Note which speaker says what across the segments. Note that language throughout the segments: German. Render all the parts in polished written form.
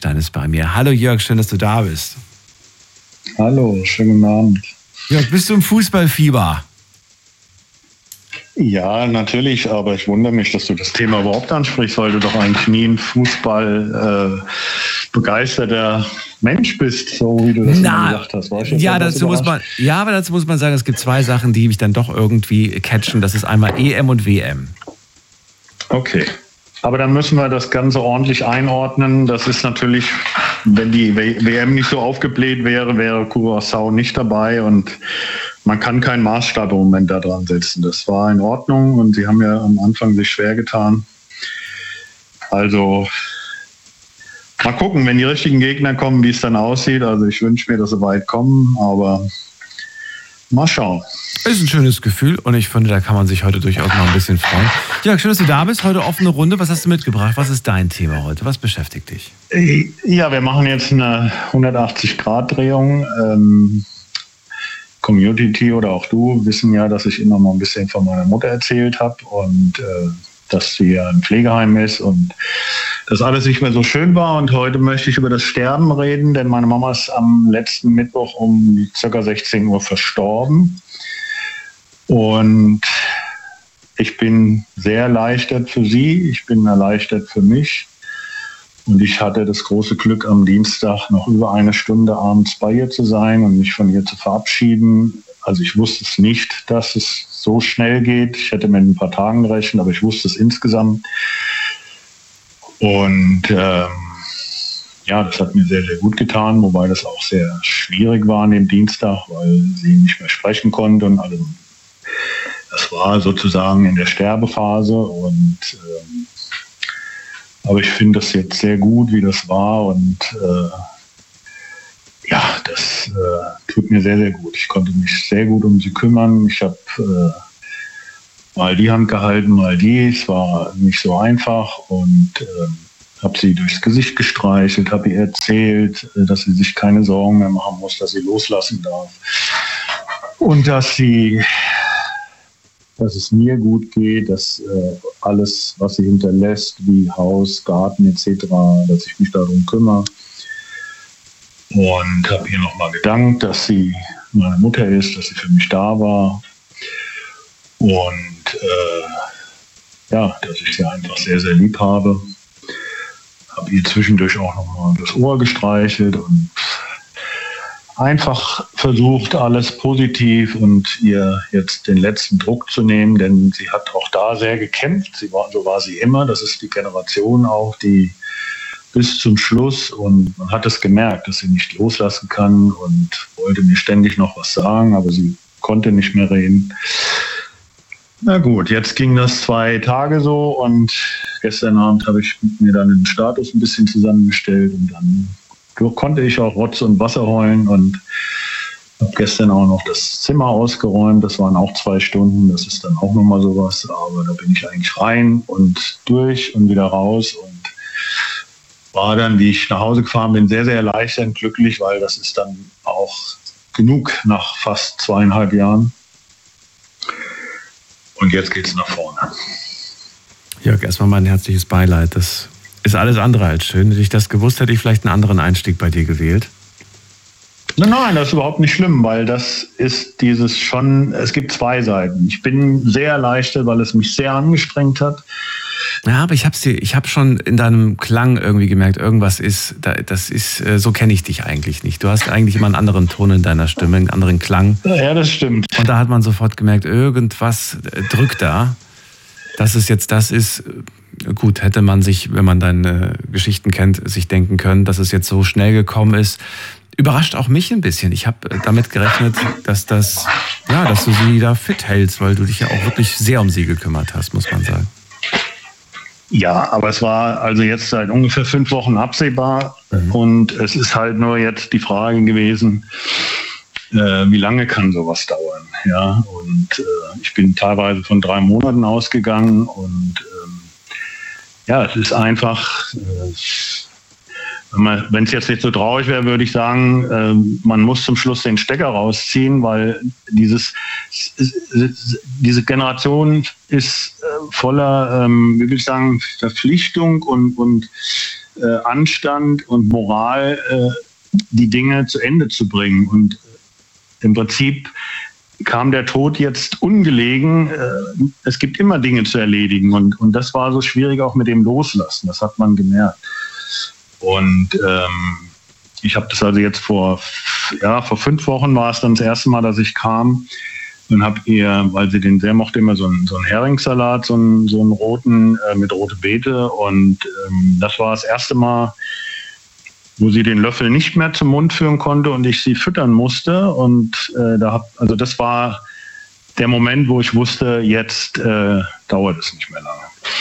Speaker 1: Edelstein ist bei mir. Hallo Jörg, schön, dass du da bist.
Speaker 2: Hallo, schönen guten Abend.
Speaker 1: Jörg, bist du im Fußballfieber?
Speaker 2: Ja, natürlich, aber ich wundere mich, dass du das Thema überhaupt ansprichst, weil du doch eigentlich nie ein Fußball begeisterter Mensch bist, so wie du das immer gesagt hast.
Speaker 1: Aber dazu muss man sagen, es gibt zwei Sachen, die mich dann doch irgendwie catchen. Das ist einmal EM und WM.
Speaker 2: Okay, aber dann müssen wir das Ganze ordentlich einordnen. Das ist natürlich, wenn die WM nicht so aufgebläht wäre, wäre Curaçao nicht dabei und man kann keinen Maßstab im Moment da dran setzen. Das war in Ordnung und sie haben ja am Anfang sich schwer getan. Also mal gucken, wenn die richtigen Gegner kommen, wie es dann aussieht. Also ich wünsche mir, dass sie weit kommen, aber mal schauen.
Speaker 1: Ist ein schönes Gefühl und ich finde, da kann man sich heute durchaus mal ein bisschen freuen. Jörg, schön, dass du da bist. Heute offene Runde. Was hast du mitgebracht? Was ist dein Thema heute? Was beschäftigt dich?
Speaker 2: Ja, wir machen jetzt eine 180-Grad-Drehung. Community oder auch du wissen ja, dass ich immer mal ein bisschen von meiner Mutter erzählt habe und dass sie ja im Pflegeheim ist und dass alles nicht mehr so schön war. Und heute möchte ich über das Sterben reden, denn meine Mama ist am letzten Mittwoch um ca. 16 Uhr verstorben. Und ich bin sehr erleichtert für sie, ich bin erleichtert für mich. Und ich hatte das große Glück, am Dienstag noch über eine Stunde abends bei ihr zu sein und mich von ihr zu verabschieden. Also ich wusste es nicht, dass es so schnell geht. Ich hätte mit ein paar Tagen gerechnet, aber ich wusste es insgesamt. Und ja, das hat mir sehr, sehr gut getan, wobei das auch sehr schwierig war an dem Dienstag, weil sie nicht mehr sprechen konnte und alles. Das war sozusagen in der Sterbephase und aber ich finde das jetzt sehr gut, wie das war und ja, das tut mir sehr, sehr gut. Ich konnte mich sehr gut um sie kümmern. Ich habe mal die Hand gehalten, mal die. Es war nicht so einfach und habe sie durchs Gesicht gestreichelt, habe ihr erzählt, dass sie sich keine Sorgen mehr machen muss, dass sie loslassen darf und dass es mir gut geht, dass alles, was sie hinterlässt, wie Haus, Garten etc., dass ich mich darum kümmere. Und habe ihr nochmal gedankt, dass sie meine Mutter ist, dass sie für mich da war. Und ja, dass ich sie einfach sehr, sehr lieb habe. Habe ihr zwischendurch auch nochmal das Ohr gestreichelt und einfach versucht, alles positiv und ihr jetzt den letzten Druck zu nehmen, denn sie hat auch da sehr gekämpft. So war sie immer. Das ist die Generation auch, die bis zum Schluss und man hat es gemerkt, dass sie nicht loslassen kann und wollte mir ständig noch was sagen, aber sie konnte nicht mehr reden. Na gut, jetzt ging das 2 Tage so und gestern Abend habe ich mir dann den Status ein bisschen zusammengestellt und dann konnte ich auch Rotz und Wasser heulen und habe gestern auch noch das Zimmer ausgeräumt. Das waren auch 2 Stunden, das ist dann auch nochmal sowas, aber da bin ich eigentlich rein und durch und wieder raus und war dann, wie ich nach Hause gefahren bin, sehr, sehr erleichtert und glücklich, weil das ist dann auch genug nach fast 2,5 Jahren. Und jetzt geht's nach vorne.
Speaker 1: Jörg, erstmal mein herzliches Beileid. Das ist alles andere als schön. Hätte ich das gewusst, hätte ich vielleicht einen anderen Einstieg bei dir gewählt.
Speaker 2: Nein, das ist überhaupt nicht schlimm, weil das ist dieses schon, es gibt 2 Seiten. Ich bin sehr erleichtert, weil es mich sehr angestrengt hat.
Speaker 1: Ja, aber ich habe schon in deinem Klang irgendwie gemerkt, irgendwas ist, so kenne ich dich eigentlich nicht. Du hast eigentlich immer einen anderen Ton in deiner Stimme, einen anderen Klang.
Speaker 2: Ja, das stimmt.
Speaker 1: Und da hat man sofort gemerkt, irgendwas drückt da. Dass es jetzt das ist, gut, hätte man sich, wenn man deine Geschichten kennt, sich denken können, dass es jetzt so schnell gekommen ist. Überrascht auch mich ein bisschen. Ich habe damit gerechnet, dass du sie da fit hältst, weil du dich ja auch wirklich sehr um sie gekümmert hast, muss man sagen.
Speaker 2: Ja, aber es war also jetzt seit ungefähr 5 Wochen absehbar und es ist halt nur jetzt die Frage gewesen, wie lange kann sowas dauern? Ja, und ich bin teilweise von 3 Monaten ausgegangen und ja, es ist einfach, Wenn es jetzt nicht so traurig wäre, würde ich sagen, man muss zum Schluss den Stecker rausziehen, weil diese Generation ist voller, wie will ich sagen, Verpflichtung und Anstand und Moral, die Dinge zu Ende zu bringen. Und im Prinzip kam der Tod jetzt ungelegen. Es gibt immer Dinge zu erledigen und das war so schwierig auch mit dem Loslassen. Das hat man gemerkt. Und ich habe das also jetzt vor 5 Wochen war es dann das erste Mal, dass ich kam und habe ihr, weil sie den sehr mochte, immer so einen Heringssalat, so einen roten mit rote Beete. Und das war das erste Mal, wo sie den Löffel nicht mehr zum Mund führen konnte und ich sie füttern musste. Und also das war der Moment, wo ich wusste, jetzt dauert es nicht mehr lange.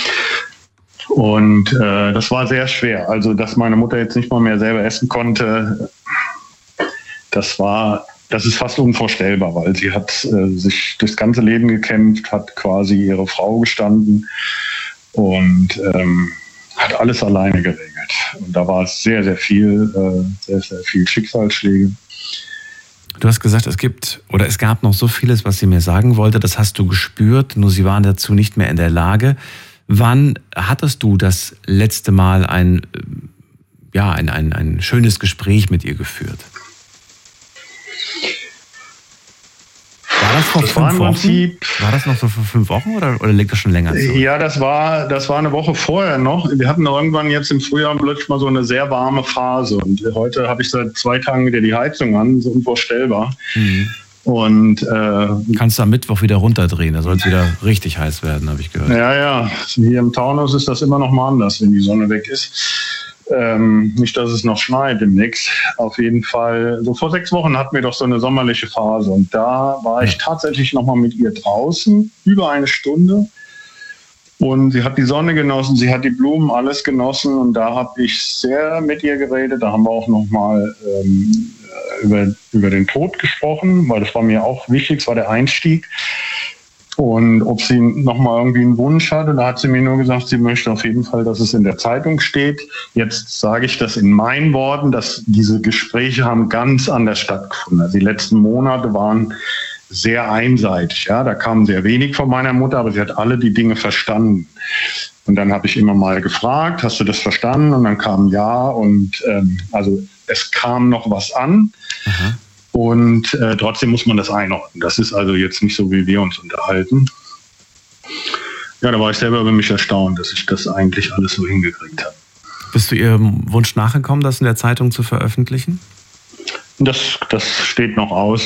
Speaker 2: Und das war sehr schwer. Also, dass meine Mutter jetzt nicht mal mehr selber essen konnte, das ist fast unvorstellbar, weil sie hat sich das ganze Leben gekämpft, hat quasi ihre Frau gestanden und hat alles alleine geregelt. Und da war es sehr, sehr viel Schicksalsschläge.
Speaker 1: Du hast gesagt, es gab noch so vieles, was sie mir sagen wollte. Das hast du gespürt, nur sie waren dazu nicht mehr in der Lage. Wann hattest du das letzte Mal ein schönes Gespräch mit ihr geführt? War das vor 5 Wochen? War das noch so vor 5 Wochen oder liegt das schon länger zurück?
Speaker 2: Ja, das war eine Woche vorher noch. Wir hatten irgendwann jetzt im Frühjahr plötzlich mal so eine sehr warme Phase. Und heute habe ich seit 2 Tagen wieder die Heizung an, so unvorstellbar. Mhm. Und
Speaker 1: kannst du am Mittwoch wieder runterdrehen, da soll es wieder richtig heiß werden, habe ich gehört.
Speaker 2: Ja. Hier im Taunus ist das immer noch mal anders, wenn die Sonne weg ist. Nicht, dass es noch schneit demnächst. Auf jeden Fall, so vor 6 Wochen hatten wir doch so eine sommerliche Phase. Und da war ich tatsächlich noch mal mit ihr draußen, über 1 Stunde. Und sie hat die Sonne genossen, sie hat die Blumen, alles genossen. Und da habe ich sehr mit ihr geredet. Da haben wir auch noch mal über den Tod gesprochen, weil das war mir auch wichtig, das war der Einstieg. Und ob sie nochmal irgendwie einen Wunsch hatte, da hat sie mir nur gesagt, sie möchte auf jeden Fall, dass es in der Zeitung steht. Jetzt sage ich das in meinen Worten, dass diese Gespräche haben ganz anders stattgefunden. Also die letzten Monate waren sehr einseitig. Ja, da kam sehr wenig von meiner Mutter, aber sie hat alle die Dinge verstanden. Und dann habe ich immer mal gefragt, hast du das verstanden? Und dann kam ja und also es kam noch was an. Aha. Und trotzdem muss man das einordnen. Das ist also jetzt nicht so, wie wir uns unterhalten. Ja, da war ich selber über mich erstaunt, dass ich das eigentlich alles so hingekriegt habe.
Speaker 1: Bist du Ihrem Wunsch nachgekommen, das in der Zeitung zu veröffentlichen?
Speaker 2: Das steht noch aus.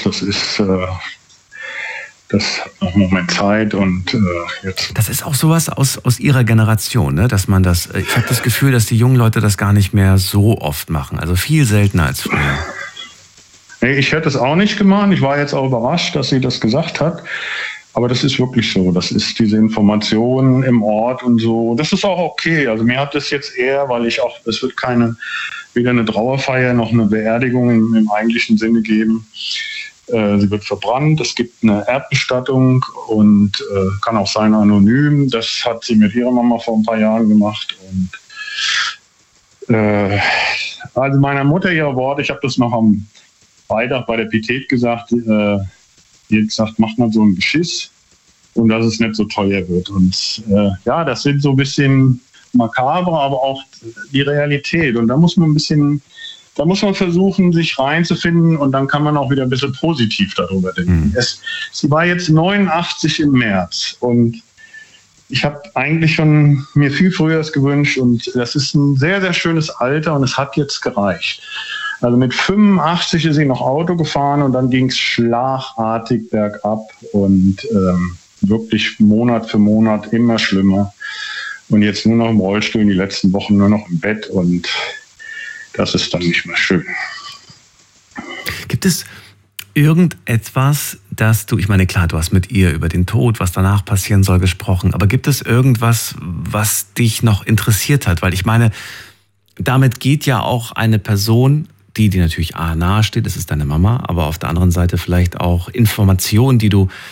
Speaker 2: Das hat noch einen Moment Zeit und jetzt.
Speaker 1: Das ist auch sowas aus Ihrer Generation, ne? Dass man das. Ich habe das Gefühl, dass die jungen Leute das gar nicht mehr so oft machen. Also viel seltener als früher.
Speaker 2: Nee, ich hätte es auch nicht gemacht. Ich war jetzt auch überrascht, dass sie das gesagt hat. Aber das ist wirklich so. Das ist diese Information im Ort und so. Das ist auch okay. Also mir hat das jetzt eher, weil es wird weder eine Trauerfeier noch eine Beerdigung im eigentlichen Sinne geben. Sie wird verbrannt, es gibt eine Erdbestattung und kann auch sein anonym. Das hat sie mit ihrer Mama vor ein paar Jahren gemacht. Und also meiner Mutter ihre Worte, ich habe das noch am Freitag bei der Pietät gesagt, die hat gesagt, macht man so ein Geschiss und dass es nicht so teuer wird. Und das sind so ein bisschen makaber, aber auch die Realität. Und da muss man versuchen, sich reinzufinden und dann kann man auch wieder ein bisschen positiv darüber denken. Sie war jetzt 89 im März und ich habe eigentlich schon mir viel Früheres gewünscht und das ist ein sehr, sehr schönes Alter und es hat jetzt gereicht. Also mit 85 ist sie noch Auto gefahren und dann ging es schlagartig bergab und wirklich Monat für Monat immer schlimmer. Und jetzt nur noch im Rollstuhl, in die letzten Wochen nur noch im Bett und das ist dann nicht mehr schön.
Speaker 1: Gibt es irgendetwas, ich meine, klar, du hast mit ihr über den Tod, was danach passieren soll, gesprochen, aber gibt es irgendwas, was dich noch interessiert hat? Weil ich meine, damit geht ja auch eine Person, die dir natürlich nahe steht, das ist deine Mama, aber auf der anderen Seite vielleicht auch Informationen, die du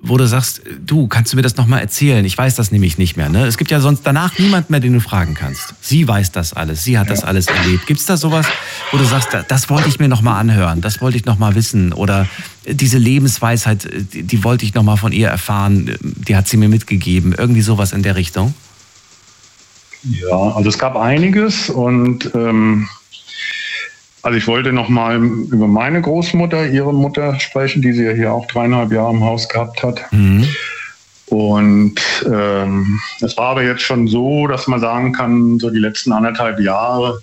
Speaker 1: wo du sagst, du, kannst du mir das nochmal erzählen? Ich weiß das nämlich nicht mehr. Ne? Es gibt ja sonst danach niemanden mehr, den du fragen kannst. Sie weiß das alles, sie hat das alles erlebt. Gibt es da sowas, wo du sagst, das wollte ich mir nochmal anhören, das wollte ich nochmal wissen? Oder diese Lebensweisheit, die wollte ich nochmal von ihr erfahren, die hat sie mir mitgegeben. Irgendwie sowas in der Richtung?
Speaker 2: Ja, also es gab einiges und also ich wollte nochmal über meine Großmutter, ihre Mutter sprechen, die sie ja hier auch 3,5 Jahre im Haus gehabt hat. Mhm. Und es war aber jetzt schon so, dass man sagen kann, so die letzten 1,5 Jahre,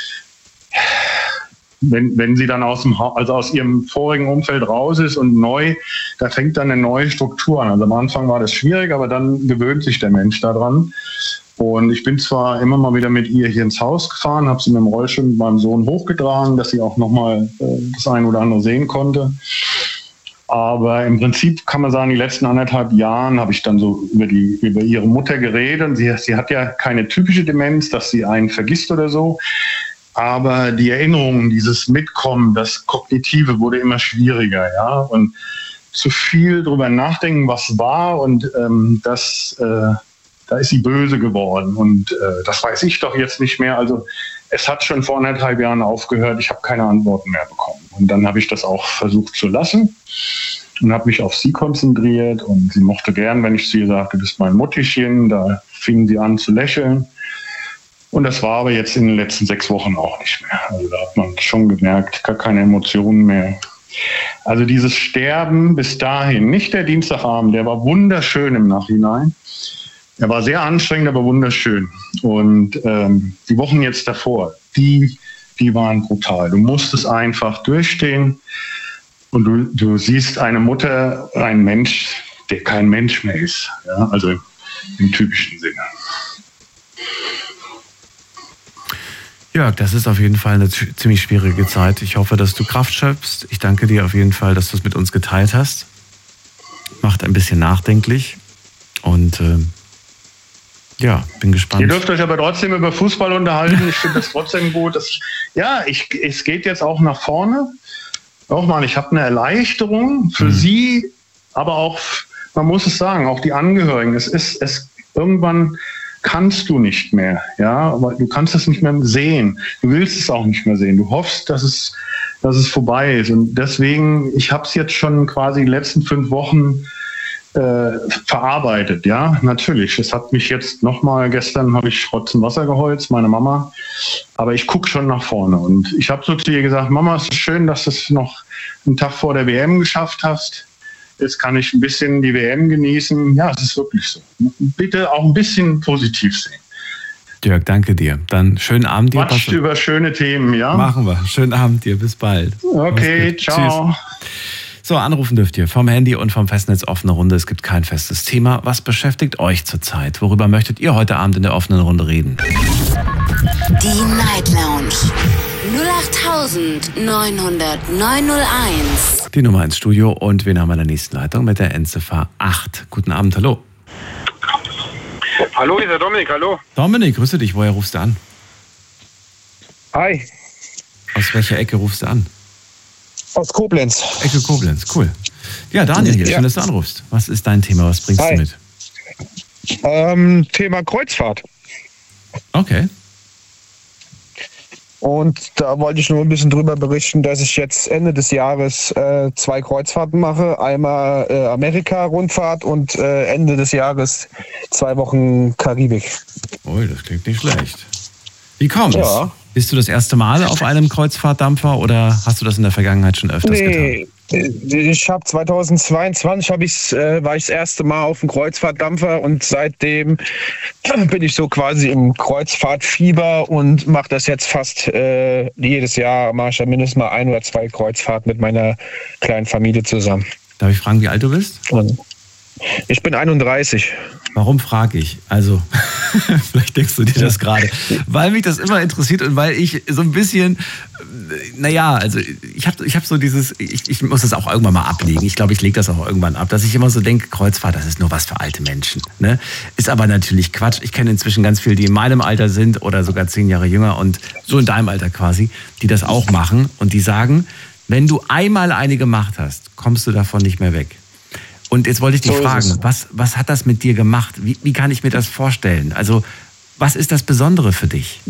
Speaker 2: wenn sie dann aus ihrem vorigen Umfeld raus ist und neu, da fängt dann eine neue Struktur an. Also am Anfang war das schwierig, aber dann gewöhnt sich der Mensch daran. Und ich bin zwar immer mal wieder mit ihr hier ins Haus gefahren, habe sie mit dem Rollstuhl mit meinem Sohn hochgetragen, dass sie auch nochmal das eine oder andere sehen konnte. Aber im Prinzip kann man sagen, die letzten 1,5 Jahren habe ich dann so über ihre Mutter geredet. Und sie hat ja keine typische Demenz, dass sie einen vergisst oder so. Aber die Erinnerungen, dieses Mitkommen, das Kognitive wurde immer schwieriger, ja. Und zu viel drüber nachdenken, was war und da ist sie böse geworden und das weiß ich doch jetzt nicht mehr. Also es hat schon vor 1,5 Jahren aufgehört, ich habe keine Antworten mehr bekommen. Und dann habe ich das auch versucht zu lassen und habe mich auf sie konzentriert und sie mochte gern, wenn ich zu ihr sagte, du bist mein Muttichen, da fing sie an zu lächeln. Und das war aber jetzt in den letzten 6 Wochen auch nicht mehr. Also da hat man schon gemerkt, gar keine Emotionen mehr. Also dieses Sterben bis dahin, nicht der Dienstagabend, der war wunderschön im Nachhinein. Er war sehr anstrengend, aber wunderschön. Und die Wochen jetzt davor, die waren brutal. Du musstest einfach durchstehen und du siehst eine Mutter, einen Mensch, der kein Mensch mehr ist. Ja? Also im typischen Sinne.
Speaker 1: Jörg, das ist auf jeden Fall eine ziemlich schwierige Zeit. Ich hoffe, dass du Kraft schöpfst. Ich danke dir auf jeden Fall, dass du es mit uns geteilt hast. Macht ein bisschen nachdenklich und ja, bin gespannt.
Speaker 2: Ihr dürft euch aber trotzdem über Fußball unterhalten. Ich finde das trotzdem gut. Es geht jetzt auch nach vorne. Nochmal, ich habe eine Erleichterung für Sie, aber auch, man muss es sagen, auch die Angehörigen. Irgendwann kannst du nicht mehr, ja, aber du kannst es nicht mehr sehen. Du willst es auch nicht mehr sehen. Du hoffst, dass es vorbei ist. Und deswegen, ich habe es jetzt schon quasi die letzten 5 Wochen verarbeitet, ja, natürlich. Es hat mich jetzt nochmal, gestern habe ich Rotzen Wasser geholzt, meine Mama, aber ich gucke schon nach vorne und ich habe so zu ihr gesagt, Mama, es ist schön, dass du es noch einen Tag vor der WM geschafft hast. Jetzt kann ich ein bisschen die WM genießen. Ja, es ist wirklich so. Bitte auch ein bisschen positiv sehen.
Speaker 1: Jörg, danke dir. Dann schönen Abend dir.
Speaker 2: Quatscht über schöne Themen, ja?
Speaker 1: Machen wir. Schönen Abend dir. Bis bald.
Speaker 2: Okay, ciao.
Speaker 1: Tschüss. So, anrufen dürft ihr vom Handy und vom Festnetz, offene Runde. Es gibt kein festes Thema. Was beschäftigt euch zurzeit? Worüber möchtet ihr heute Abend in der offenen Runde reden?
Speaker 3: Die Night Lounge 08900901.
Speaker 1: Die Nummer ins Studio und wen haben wir in der nächsten Leitung mit der Endziffer 8. Guten Abend, hallo.
Speaker 4: Hallo, hier ist der Dominik, hallo.
Speaker 1: Dominik, grüße dich. Woher rufst du an?
Speaker 4: Hi.
Speaker 1: Aus welcher Ecke rufst du an?
Speaker 4: Aus Koblenz.
Speaker 1: Ecke Koblenz, cool. Ja, Daniel hier, schön, dass du anrufst. Was ist dein Thema, was bringst du mit?
Speaker 4: Thema Kreuzfahrt.
Speaker 1: Okay.
Speaker 4: Und da wollte ich nur ein bisschen drüber berichten, dass ich jetzt Ende des Jahres 2 Kreuzfahrten mache. Einmal Amerika-Rundfahrt und Ende des Jahres 2 Wochen Karibik.
Speaker 1: Oh, das klingt nicht schlecht. Wie kommt's?
Speaker 4: Ja.
Speaker 1: Bist du das erste Mal auf einem Kreuzfahrtdampfer oder hast du das in der Vergangenheit schon öfters getan?
Speaker 4: Ich habe 2022 war ich das erste Mal auf dem Kreuzfahrtdampfer und seitdem bin ich so quasi im Kreuzfahrtfieber und mache das jetzt fast jedes Jahr, mache ich ja mindestens mal 1 oder 2 Kreuzfahrten mit meiner kleinen Familie zusammen.
Speaker 1: Darf ich fragen, wie alt du bist?
Speaker 4: Ich bin 31.
Speaker 1: Warum frage ich? Also, vielleicht denkst du dir das gerade. Weil mich das immer interessiert und weil ich so ein bisschen, ich hab so dieses, ich muss das auch irgendwann mal ablegen. Ich glaube, ich lege das auch irgendwann ab, dass ich immer so denke, Kreuzfahrt, das ist nur was für alte Menschen. Ne? Ist aber natürlich Quatsch. Ich kenne inzwischen ganz viele, die in meinem Alter sind oder sogar 10 Jahre jünger und so in deinem Alter quasi, die das auch machen und die sagen, wenn du einmal eine gemacht hast, kommst du davon nicht mehr weg. Und jetzt wollte ich dich
Speaker 4: So ist
Speaker 1: fragen, was hat das mit dir gemacht? Wie kann ich mir das vorstellen? Also, was ist das Besondere für dich?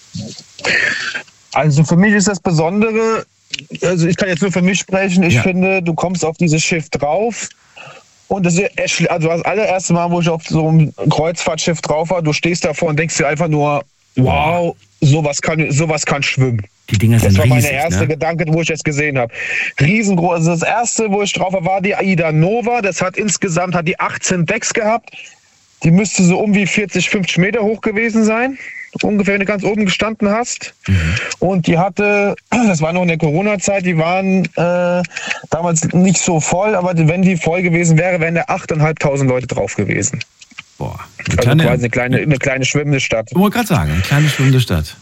Speaker 4: Also für mich ist das Besondere, also ich kann jetzt nur für mich sprechen, ich finde, du kommst auf dieses Schiff drauf und das ist, also das allererste Mal, wo ich auf so einem Kreuzfahrtschiff drauf war, du stehst davor und denkst dir einfach nur, wow, sowas kann schwimmen.
Speaker 1: Die Dinger sind riesig.
Speaker 4: Das war mein erster Gedanke, wo ich es gesehen habe. Riesengroß. Also das erste, wo ich drauf war die Aida Nova. Das hat insgesamt 18 Decks gehabt. Die müsste so um wie 40, 50 Meter hoch gewesen sein. Ungefähr, wenn du ganz oben gestanden hast. Und die hatte, das war noch in der Corona-Zeit, die waren damals nicht so voll, aber wenn die voll gewesen wäre, wären da 8.500 Leute drauf gewesen.
Speaker 1: Boah.
Speaker 4: Also quasi eine kleine schwimmende Stadt.
Speaker 1: Ich wollte gerade sagen, eine kleine schwimmende Stadt.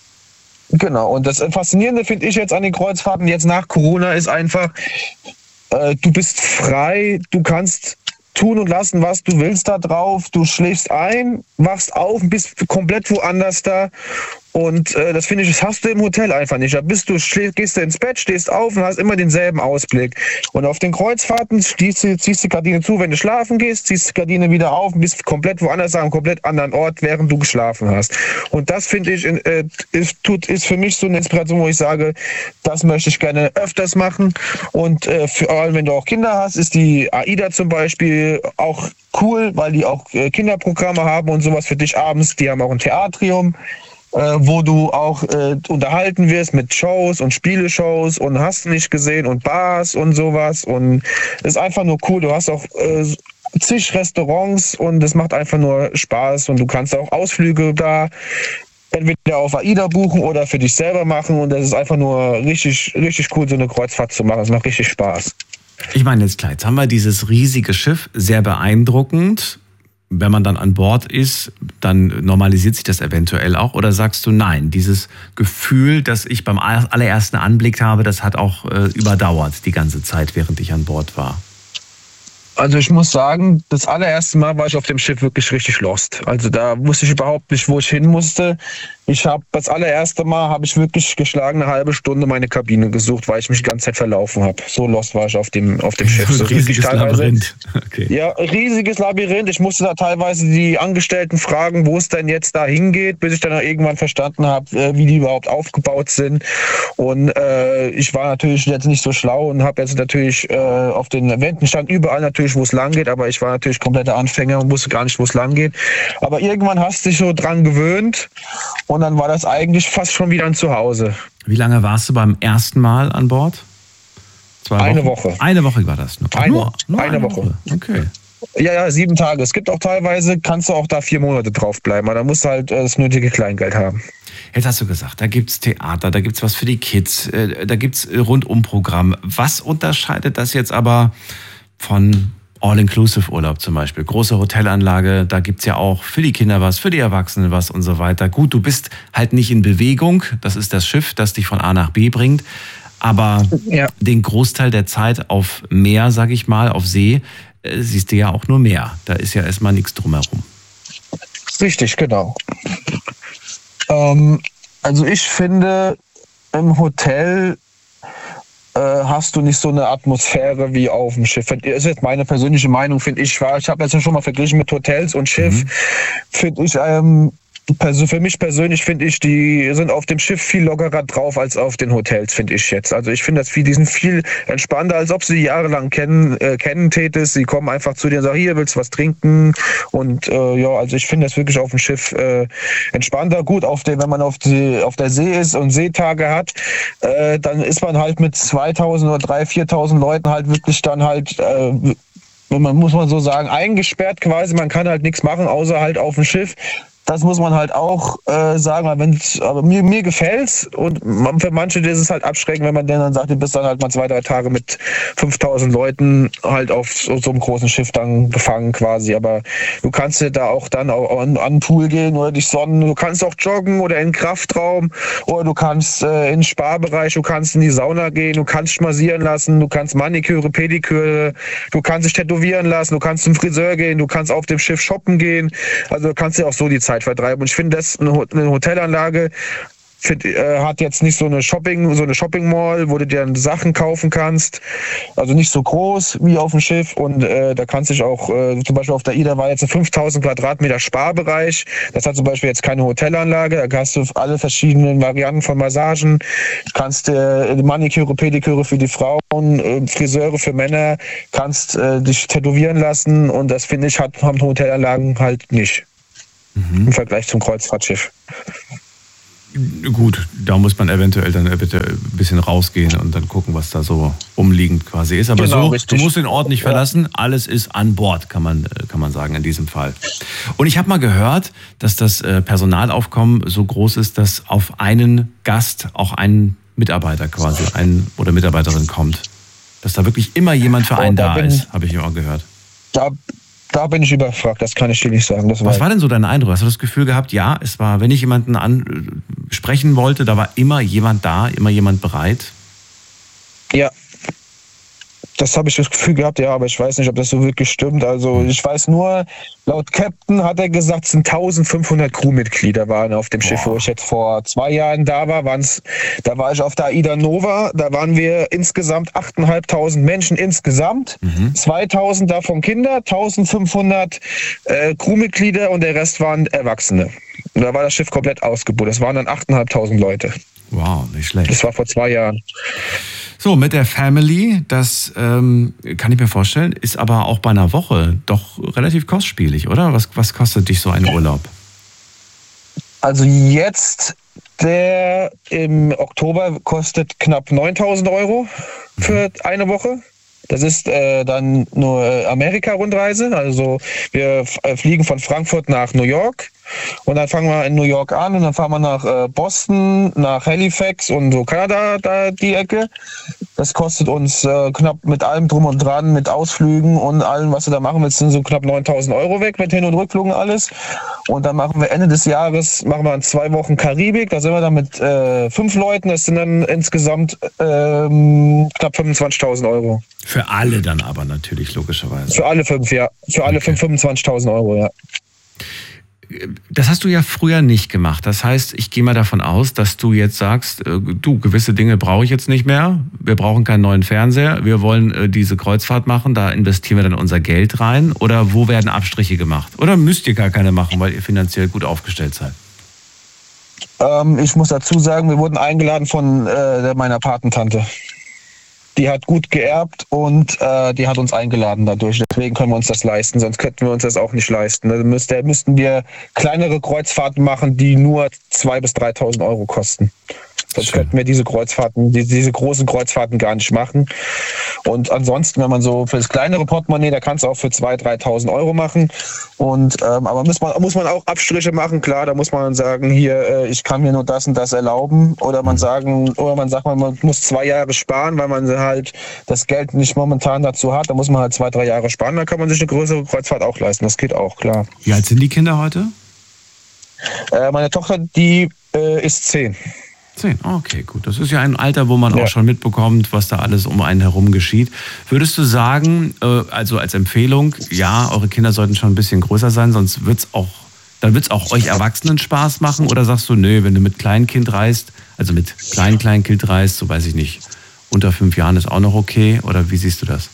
Speaker 4: Genau, und das Faszinierende finde ich jetzt an den Kreuzfahrten jetzt nach Corona ist einfach, du bist frei, du kannst tun und lassen, was du willst da drauf, du schläfst ein, wachst auf und bist komplett woanders da. Und das finde ich, das hast du im Hotel einfach nicht. Da gehst du ins Bett, stehst auf und hast immer denselben Ausblick. Und auf den Kreuzfahrten ziehst du die Gardine zu, wenn du schlafen gehst, ziehst die Gardine wieder auf und bist komplett woanders an einem komplett anderen Ort, während du geschlafen hast. Und das finde ich, ist für mich so eine Inspiration, wo ich sage, das möchte ich gerne öfters machen. Und vor allem, wenn du auch Kinder hast, ist die AIDA zum Beispiel auch cool, weil die auch Kinderprogramme haben und sowas für dich abends. Die haben auch ein Theatrium, wo du auch unterhalten wirst mit Shows und Spieleshows und hast nicht gesehen und Bars und sowas. Und es ist einfach nur cool. Du hast auch zig Restaurants und es macht einfach nur Spaß. Und du kannst auch Ausflüge da entweder auf AIDA buchen oder für dich selber machen. Und das ist einfach nur richtig, richtig cool, so eine Kreuzfahrt zu machen. Es macht richtig Spaß.
Speaker 1: Ich meine, jetzt klar, jetzt haben wir dieses riesige Schiff, sehr beeindruckend. Wenn man dann an Bord ist, dann normalisiert sich das eventuell auch? Oder sagst du, nein, dieses Gefühl, das ich beim allerersten Anblick habe, das hat auch überdauert die ganze Zeit, während ich an Bord war?
Speaker 4: Also ich muss sagen, das allererste Mal war ich auf dem Schiff wirklich richtig lost. Also da wusste ich überhaupt nicht, wo ich hin musste. Das allererste Mal habe ich wirklich geschlagen eine halbe Stunde meine Kabine gesucht, weil ich mich die ganze Zeit verlaufen habe. So lost war ich auf dem Schiff.
Speaker 1: So riesiges Labyrinth. Okay.
Speaker 4: Ja, riesiges Labyrinth. Ich musste da teilweise die Angestellten fragen, wo es denn jetzt da hingeht, bis ich dann irgendwann verstanden habe, wie die überhaupt aufgebaut sind. Und ich war natürlich jetzt nicht so schlau und habe jetzt natürlich auf den Wänden stand überall natürlich, wo es lang geht, aber ich war natürlich kompletter Anfänger und wusste gar nicht, wo es lang geht. Aber irgendwann hast du dich so dran gewöhnt und dann war das eigentlich fast schon wieder ein Zuhause.
Speaker 1: Wie lange warst du beim ersten Mal an Bord? 2 Wochen?
Speaker 4: Eine Woche.
Speaker 1: Eine Woche war das nur? Nur
Speaker 4: eine Woche.
Speaker 1: Okay.
Speaker 4: Ja, 7 Tage. Es gibt auch teilweise, kannst du auch da 4 Monate drauf bleiben, aber da musst du halt das nötige Kleingeld haben.
Speaker 1: Jetzt hast du gesagt, da gibt's Theater, da gibt's was für die Kids, da gibt's Rundumprogramm. Was unterscheidet das jetzt aber von All-Inclusive-Urlaub zum Beispiel? Große Hotelanlage, da gibt's ja auch für die Kinder was, für die Erwachsenen was und so weiter. Gut, du bist halt nicht in Bewegung, das ist das Schiff, das dich von A nach B bringt, aber den Großteil der Zeit auf Meer, sag ich mal, auf See, siehst du ja auch nur Meer. Da ist ja erstmal nichts drumherum.
Speaker 4: Richtig, genau. Also ich finde, im Hotel hast du nicht so eine Atmosphäre wie auf dem Schiff. Das ist jetzt meine persönliche Meinung, finde ich. Ich habe jetzt schon mal verglichen mit Hotels und Schiff. Finde ich, für mich persönlich finde ich, die sind auf dem Schiff viel lockerer drauf als auf den Hotels, finde ich jetzt. Also ich finde, die sind viel entspannter, als ob sie die jahrelang kennen tätest. Sie kommen einfach zu dir und sagen, hier, willst du was trinken? Und also ich finde das wirklich auf dem Schiff entspannter. Gut, wenn man auf der See ist und Seetage hat, dann ist man halt mit 2.000 oder 3.000, 4.000 Leuten halt wirklich dann halt muss man so sagen, eingesperrt quasi. Man kann halt nichts machen, außer halt auf dem Schiff. Das muss man halt auch sagen, aber mir gefällt's und für manche ist es halt abschreckend, wenn man dann sagt, du bist dann halt mal 2, 3 Tage mit 5.000 Leuten halt auf so einem großen Schiff dann gefangen quasi, aber du kannst ja da auch dann auch an den Pool gehen oder dich sonnen, du kannst auch joggen oder in den Kraftraum oder du kannst in den Sparbereich, du kannst in die Sauna gehen, du kannst schmassieren lassen, du kannst Maniküre, Pediküre, du kannst dich tätowieren lassen, du kannst zum Friseur gehen, du kannst auf dem Schiff shoppen gehen, also du kannst ja auch so die Zeit vertreiben. Und ich finde, das eine Hotelanlage hat jetzt nicht so eine Shopping Mall, wo du dir Sachen kaufen kannst. Also nicht so groß wie auf dem Schiff. Und da kannst du dich auch, zum Beispiel auf der AIDA war jetzt ein 5000 Quadratmeter Sparbereich. Das hat zum Beispiel jetzt keine Hotelanlage. Da hast du alle verschiedenen Varianten von Massagen. Du kannst Maniküre, Pediküre für die Frauen, Friseure für Männer, kannst dich tätowieren lassen. Und das, finde ich, haben Hotelanlagen halt nicht. Im Vergleich zum Kreuzfahrtschiff.
Speaker 1: Gut, da muss man eventuell dann bitte ein bisschen rausgehen und dann gucken, was da so umliegend quasi ist. Aber genau, so, richtig. Du musst den Ort nicht verlassen, alles ist an Bord, kann man sagen in diesem Fall. Und ich habe mal gehört, dass das Personalaufkommen so groß ist, dass auf einen Gast auch ein Mitarbeiter quasi, oder Mitarbeiterin kommt. Dass da wirklich immer jemand für einen da ist, habe ich auch gehört.
Speaker 4: Da bin ich überfragt, das kann ich dir nicht sagen.
Speaker 1: Was war denn so dein Eindruck? Hast du das Gefühl gehabt, ja, es war, wenn ich jemanden ansprechen wollte, da war immer jemand da, immer jemand bereit?
Speaker 4: Ja, das habe ich das Gefühl gehabt, ja, aber ich weiß nicht, ob das so wirklich stimmt. Also ich weiß nur, laut Captain hat er gesagt, es sind 1500 Crewmitglieder waren auf dem Schiff, wo ich jetzt vor 2 Jahren da war. Da war ich auf der AIDA Nova, da waren wir insgesamt 8.500 Menschen insgesamt. 2000 davon Kinder, 1500 Crewmitglieder und der Rest waren Erwachsene. Und da war das Schiff komplett ausgebucht. Das waren dann 8.500 Leute.
Speaker 1: Wow, nicht schlecht.
Speaker 4: Das war vor 2 Jahren.
Speaker 1: So, mit der Family, das kann ich mir vorstellen, ist aber auch bei einer Woche doch relativ kostspielig, oder? Was kostet dich so ein Urlaub?
Speaker 4: Also jetzt, der im Oktober kostet knapp 9.000 Euro für eine Woche. Das ist dann nur Amerika-Rundreise. Also wir fliegen von Frankfurt nach New York. Und dann fangen wir in New York an und dann fahren wir nach Boston, nach Halifax und so Kanada, da die Ecke. Das kostet uns knapp mit allem drum und dran, mit Ausflügen und allem, was wir da machen, sind so knapp 9.000 Euro weg mit Hin- und Rückflug und alles. Und dann machen wir Ende des Jahres, machen wir 2 Wochen Karibik, da sind wir dann mit 5 Leuten, das sind dann insgesamt knapp 25.000 Euro.
Speaker 1: Für alle dann aber natürlich, logischerweise.
Speaker 4: Für alle 5, ja. Für alle 5 25.000 Euro, ja.
Speaker 1: Das hast du ja früher nicht gemacht. Das heißt, ich gehe mal davon aus, dass du jetzt sagst, gewisse Dinge brauche ich jetzt nicht mehr. Wir brauchen keinen neuen Fernseher. Wir wollen diese Kreuzfahrt machen. Da investieren wir dann unser Geld rein. Oder wo werden Abstriche gemacht? Oder müsst ihr gar keine machen, weil ihr finanziell gut aufgestellt seid?
Speaker 4: Ich muss dazu sagen, wir wurden eingeladen von meiner Patentante. Die hat gut geerbt und die hat uns eingeladen dadurch. Deswegen können wir uns das leisten, sonst könnten wir uns das auch nicht leisten. Da müssten wir kleinere Kreuzfahrten machen, die nur 2.000 bis 3.000 Euro kosten. Sonst könnten wir diese Kreuzfahrten, diese großen Kreuzfahrten gar nicht machen. Und ansonsten, wenn man so für das kleinere Portemonnaie, da kannst du auch für 2.000, 3.000 Euro machen. Und aber muss man auch Abstriche machen, klar, da muss man sagen, hier, ich kann mir nur das und das erlauben. Oder man sagt, man muss 2 Jahre sparen, weil man halt das Geld nicht momentan dazu hat. Da muss man halt 2, 3 Jahre sparen, dann kann man sich eine größere Kreuzfahrt auch leisten. Das geht auch, klar.
Speaker 1: Wie alt sind die Kinder heute?
Speaker 4: Meine Tochter, die ist 10.
Speaker 1: 10, okay, gut. Das ist ja ein Alter, wo man auch schon mitbekommt, was da alles um einen herum geschieht. Würdest du sagen, also als Empfehlung, ja, eure Kinder sollten schon ein bisschen größer sein, sonst wird's auch euch Erwachsenen Spaß machen? Oder sagst du, nö, wenn du mit Kleinkind reist, also mit Kleinkind reist, so weiß ich nicht, unter 5 Jahren ist auch noch okay? Oder wie siehst du das?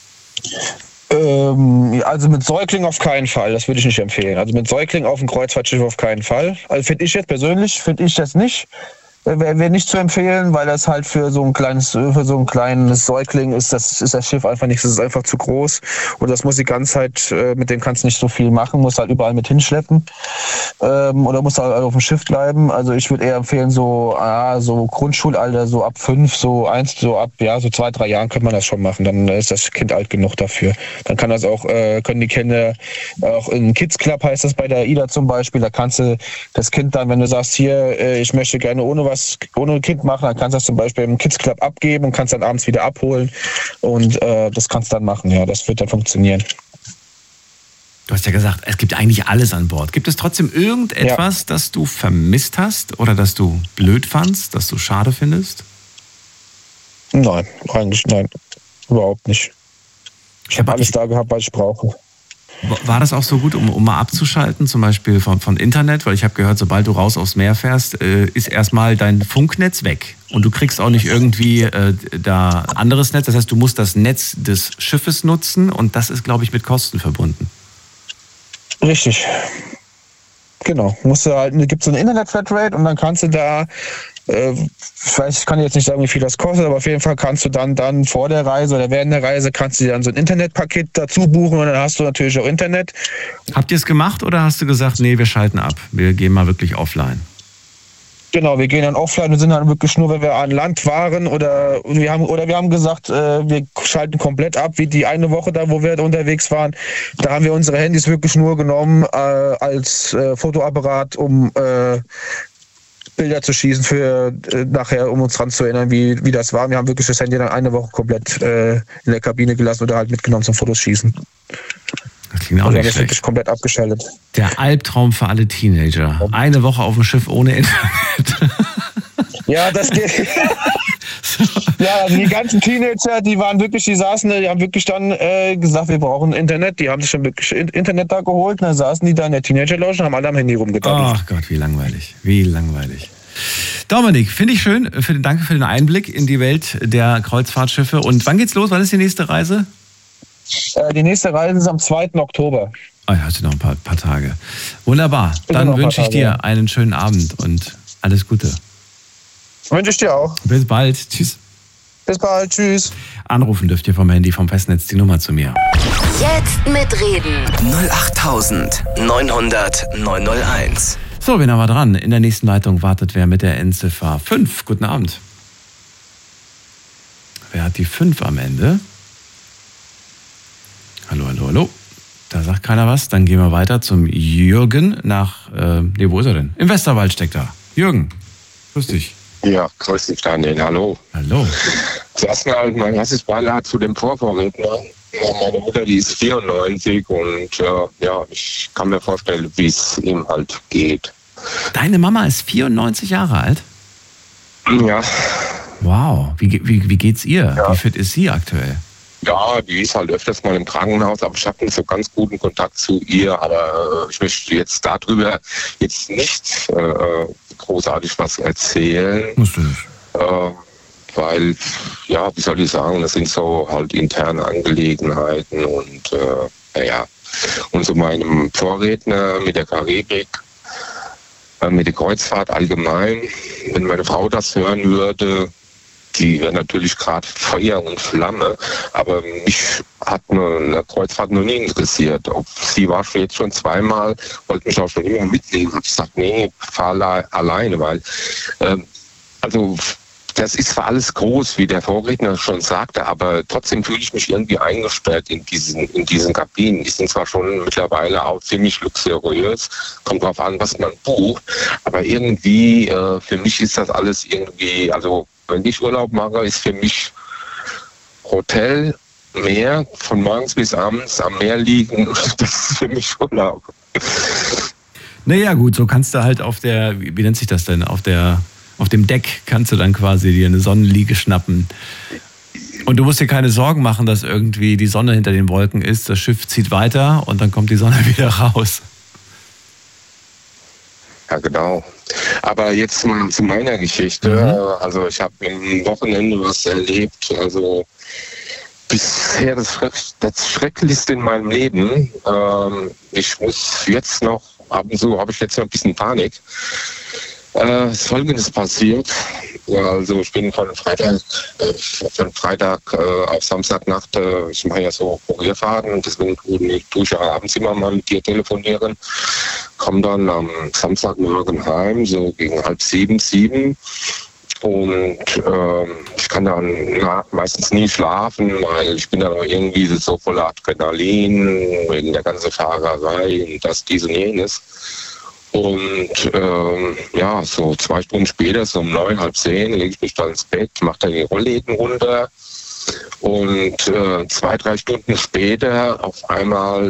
Speaker 4: Also mit Säugling auf keinen Fall, das würde ich nicht empfehlen. Also mit Säugling auf dem Kreuzfahrtschiff auf keinen Fall. Also finde ich jetzt persönlich, das nicht. Wäre nicht zu empfehlen, weil das halt für so ein kleines Säugling ist das Schiff einfach nicht, das ist einfach zu groß. Und das muss die ganze Zeit, mit dem kannst du nicht so viel machen, musst halt überall mit hinschleppen. Oder musst halt auf dem Schiff bleiben. Also ich würde eher empfehlen, so Grundschulalter, so ab 5, so 2, 3 Jahren könnte man das schon machen. Dann ist das Kind alt genug dafür. Dann kann das auch, können die Kinder auch in Kids Club, heißt das bei der AIDA zum Beispiel, da kannst du das Kind dann, wenn du sagst, hier, ich möchte gerne ohne Kind machen, dann kannst du das zum Beispiel im Kids Club abgeben und kannst dann abends wieder abholen und das kannst du dann machen, ja, das wird dann funktionieren.
Speaker 1: Du hast ja gesagt, es gibt eigentlich alles an Bord. Gibt es trotzdem irgendetwas, das du vermisst hast oder das du blöd fandst, das du schade findest?
Speaker 4: Nein, eigentlich nein, überhaupt nicht. Ich habe alles da gehabt, was ich brauche.
Speaker 1: War das auch so gut, um mal abzuschalten, zum Beispiel von Internet? Weil ich habe gehört, sobald du raus aufs Meer fährst, ist erstmal dein Funknetz weg. Und du kriegst auch nicht irgendwie da anderes Netz. Das heißt, du musst das Netz des Schiffes nutzen und das ist, glaube ich, mit Kosten verbunden.
Speaker 4: Richtig. Genau. Gibt so eine Internet-Flatrate und dann kannst du da, ich kann jetzt nicht sagen, wie viel das kostet, aber auf jeden Fall kannst du dann vor der Reise oder während der Reise kannst du dir dann so ein Internetpaket dazu buchen und dann hast du natürlich auch Internet.
Speaker 1: Habt ihr es gemacht oder hast du gesagt, nee, wir schalten ab, wir gehen mal wirklich offline?
Speaker 4: Genau, wir gehen dann offline und sind dann wirklich nur, wenn wir an Land waren oder wir haben gesagt, wir schalten komplett ab, wie die eine Woche da, wo wir unterwegs waren. Da haben wir unsere Handys wirklich nur genommen als Fotoapparat, um Bilder zu schießen für nachher, um uns dran zu erinnern, wie das war. Wir haben wirklich das Handy dann eine Woche komplett in der Kabine gelassen oder halt mitgenommen zum Fotos schießen.
Speaker 1: Das klingt auch nicht schlecht.
Speaker 4: Wirklich komplett abgeschaltet.
Speaker 1: Der Albtraum für alle Teenager. Eine Woche auf dem Schiff ohne Internet.
Speaker 4: Ja, das geht. Ja, also die ganzen Teenager, die haben wirklich dann gesagt, wir brauchen Internet. Die haben sich schon wirklich Internet da geholt. Und dann saßen die da in der Teenager-Lounge und haben alle am Handy rumgedaddelt.
Speaker 1: Ach Gott, wie langweilig. Wie langweilig. Dominik, finde ich schön. Danke für den Einblick in die Welt der Kreuzfahrtschiffe. Und wann geht's los? Wann ist die nächste Reise?
Speaker 4: Die nächste Reise ist am 2. Oktober.
Speaker 1: Ah, ja, hast du noch ein paar Tage. Wunderbar. Dann wünsche ich dir einen schönen Abend und alles Gute.
Speaker 4: Wünsche ich dir auch.
Speaker 1: Bis bald. Tschüss.
Speaker 4: Bis bald. Tschüss.
Speaker 1: Anrufen dürft ihr vom Handy, vom Festnetz die Nummer zu mir.
Speaker 3: Jetzt mitreden.
Speaker 5: 08900 901.
Speaker 1: So, wen haben wir dran? In der nächsten Leitung wartet wer mit der Endziffer 5. Guten Abend. Wer hat die 5 am Ende? Hallo, hallo, hallo. Da sagt keiner was. Dann gehen wir weiter zum Jürgen nach, wo ist er denn? Im Westerwald steckt er. Jürgen, grüß dich.
Speaker 6: Ja, grüß dich, Daniel. Hallo.
Speaker 1: Hallo.
Speaker 6: Zuerst mal mein erstes Beileid zu dem Vorvorredner. Meine Mutter, die ist 94 und ich kann mir vorstellen, wie es ihm halt geht.
Speaker 1: Deine Mama ist 94 Jahre alt?
Speaker 6: Ja.
Speaker 1: Wow. Wie geht's ihr?
Speaker 6: Ja.
Speaker 1: Wie fit ist sie aktuell?
Speaker 6: Ja, die ist halt öfters mal im Krankenhaus, aber ich habe nicht so ganz guten Kontakt zu ihr. Aber ich möchte jetzt darüber jetzt nicht großartig was erzählen.
Speaker 1: Musst du nicht.
Speaker 6: Weil, ja, wie soll ich sagen, das sind so halt interne Angelegenheiten und Und zu meinem Vorredner mit der Karibik, mit der Kreuzfahrt allgemein, wenn meine Frau das hören würde, die wäre natürlich gerade Feuer und Flamme, aber mich hat eine Kreuzfahrt noch nie interessiert. Sie war jetzt schon zweimal, wollte mich auch schon immer mitnehmen. Ich gesagt, nee, fahr alleine, weil das ist zwar alles groß, wie der Vorredner schon sagte, aber trotzdem fühle ich mich irgendwie eingesperrt in diesen Kabinen. Die sind zwar schon mittlerweile auch ziemlich luxuriös, kommt drauf an, was man bucht, aber irgendwie, für mich ist das alles irgendwie, also wenn ich Urlaub mache, ist für mich Hotel, Meer, von morgens bis abends am Meer liegen, das ist für mich Urlaub.
Speaker 1: Naja gut, so kannst du halt auf der, wie nennt sich das denn, auf dem Deck kannst du dann quasi dir eine Sonnenliege schnappen. Und du musst dir keine Sorgen machen, dass irgendwie die Sonne hinter den Wolken ist. Das Schiff zieht weiter und dann kommt die Sonne wieder raus.
Speaker 6: Ja, genau. Aber jetzt mal zu meiner Geschichte. Also ich habe am Wochenende was erlebt. Also bisher das Schrecklichste in meinem Leben. Ich muss jetzt noch, ab und zu habe ich jetzt noch ein bisschen Panik. Folgendes passiert. Also ich bin von Freitag auf Samstagnacht, ich mache ja so Kurierfahrten, deswegen tue ich ja abends immer mal mit dir telefonieren. Komme dann am Samstagmorgen heim, so gegen 6:30, 7. Und ich kann dann meistens nie schlafen, weil ich bin dann auch irgendwie so voller Adrenalin, wegen der ganzen Fahrerei und das, dies und jenes. Und so 2 Stunden später, so um 9, halb 10, lege ich mich dann ins Bett, mache dann die Rollläden runter. Und 2, 3 Stunden später auf einmal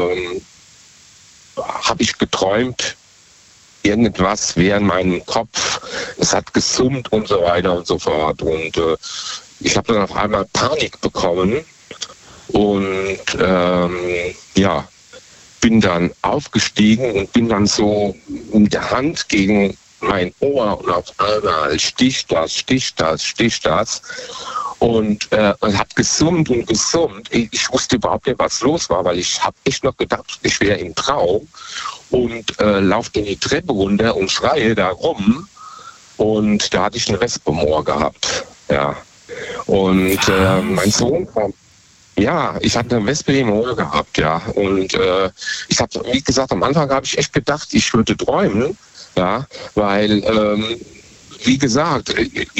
Speaker 6: habe ich geträumt, irgendwas wäre in meinem Kopf. Es hat gesummt und so weiter und so fort. Und ich habe dann auf einmal Panik bekommen. Und bin dann aufgestiegen und bin dann so mit der Hand gegen mein Ohr und auf einmal sticht das. Und hat gesummt und gesummt. Ich wusste überhaupt nicht, was los war, weil ich habe echt noch gedacht, ich wäre im Traum und laufe in die Treppe runter und schreie da rum. Und da hatte ich eine Wespe im Ohr gehabt. Ja. Und mein Sohn kam. Ja, ich hatte eine Wespe im Ohr gehabt, ja. Und ich habe, wie gesagt, am Anfang habe ich echt gedacht, ich würde träumen, ja, weil, wie gesagt,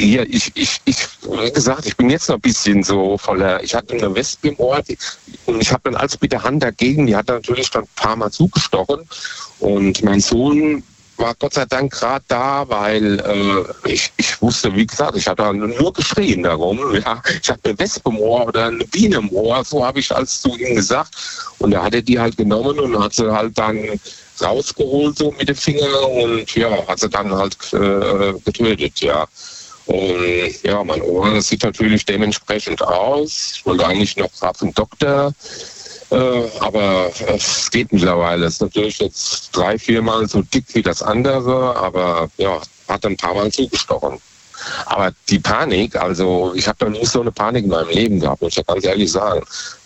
Speaker 6: ich bin jetzt noch ein bisschen so voller, ich hatte eine Wespe im Ohr und ich habe dann als mit der Hand dagegen, die hat natürlich dann ein paar Mal zugestochen und mein Sohn war Gott sei Dank gerade da, weil ich wusste, wie gesagt, ich hatte nur geschrien darum. Ja, ich hatte eine Wespe im Ohr oder eine Biene im Ohr, so habe ich alles zu ihm gesagt. Und er hatte die halt genommen und hat sie halt dann rausgeholt so mit dem Finger und ja, hat sie dann halt getötet, ja. Und ja, mein Ohr sieht natürlich dementsprechend aus. Ich wollte eigentlich noch gerade zum Doktor. Aber es geht mittlerweile. Es ist natürlich jetzt 3-4 Mal so dick wie das andere, aber ja, hat ein paar Mal zugestochen. Aber die Panik, also ich habe noch nie so eine Panik in meinem Leben gehabt, muss ich ja ganz ehrlich sagen.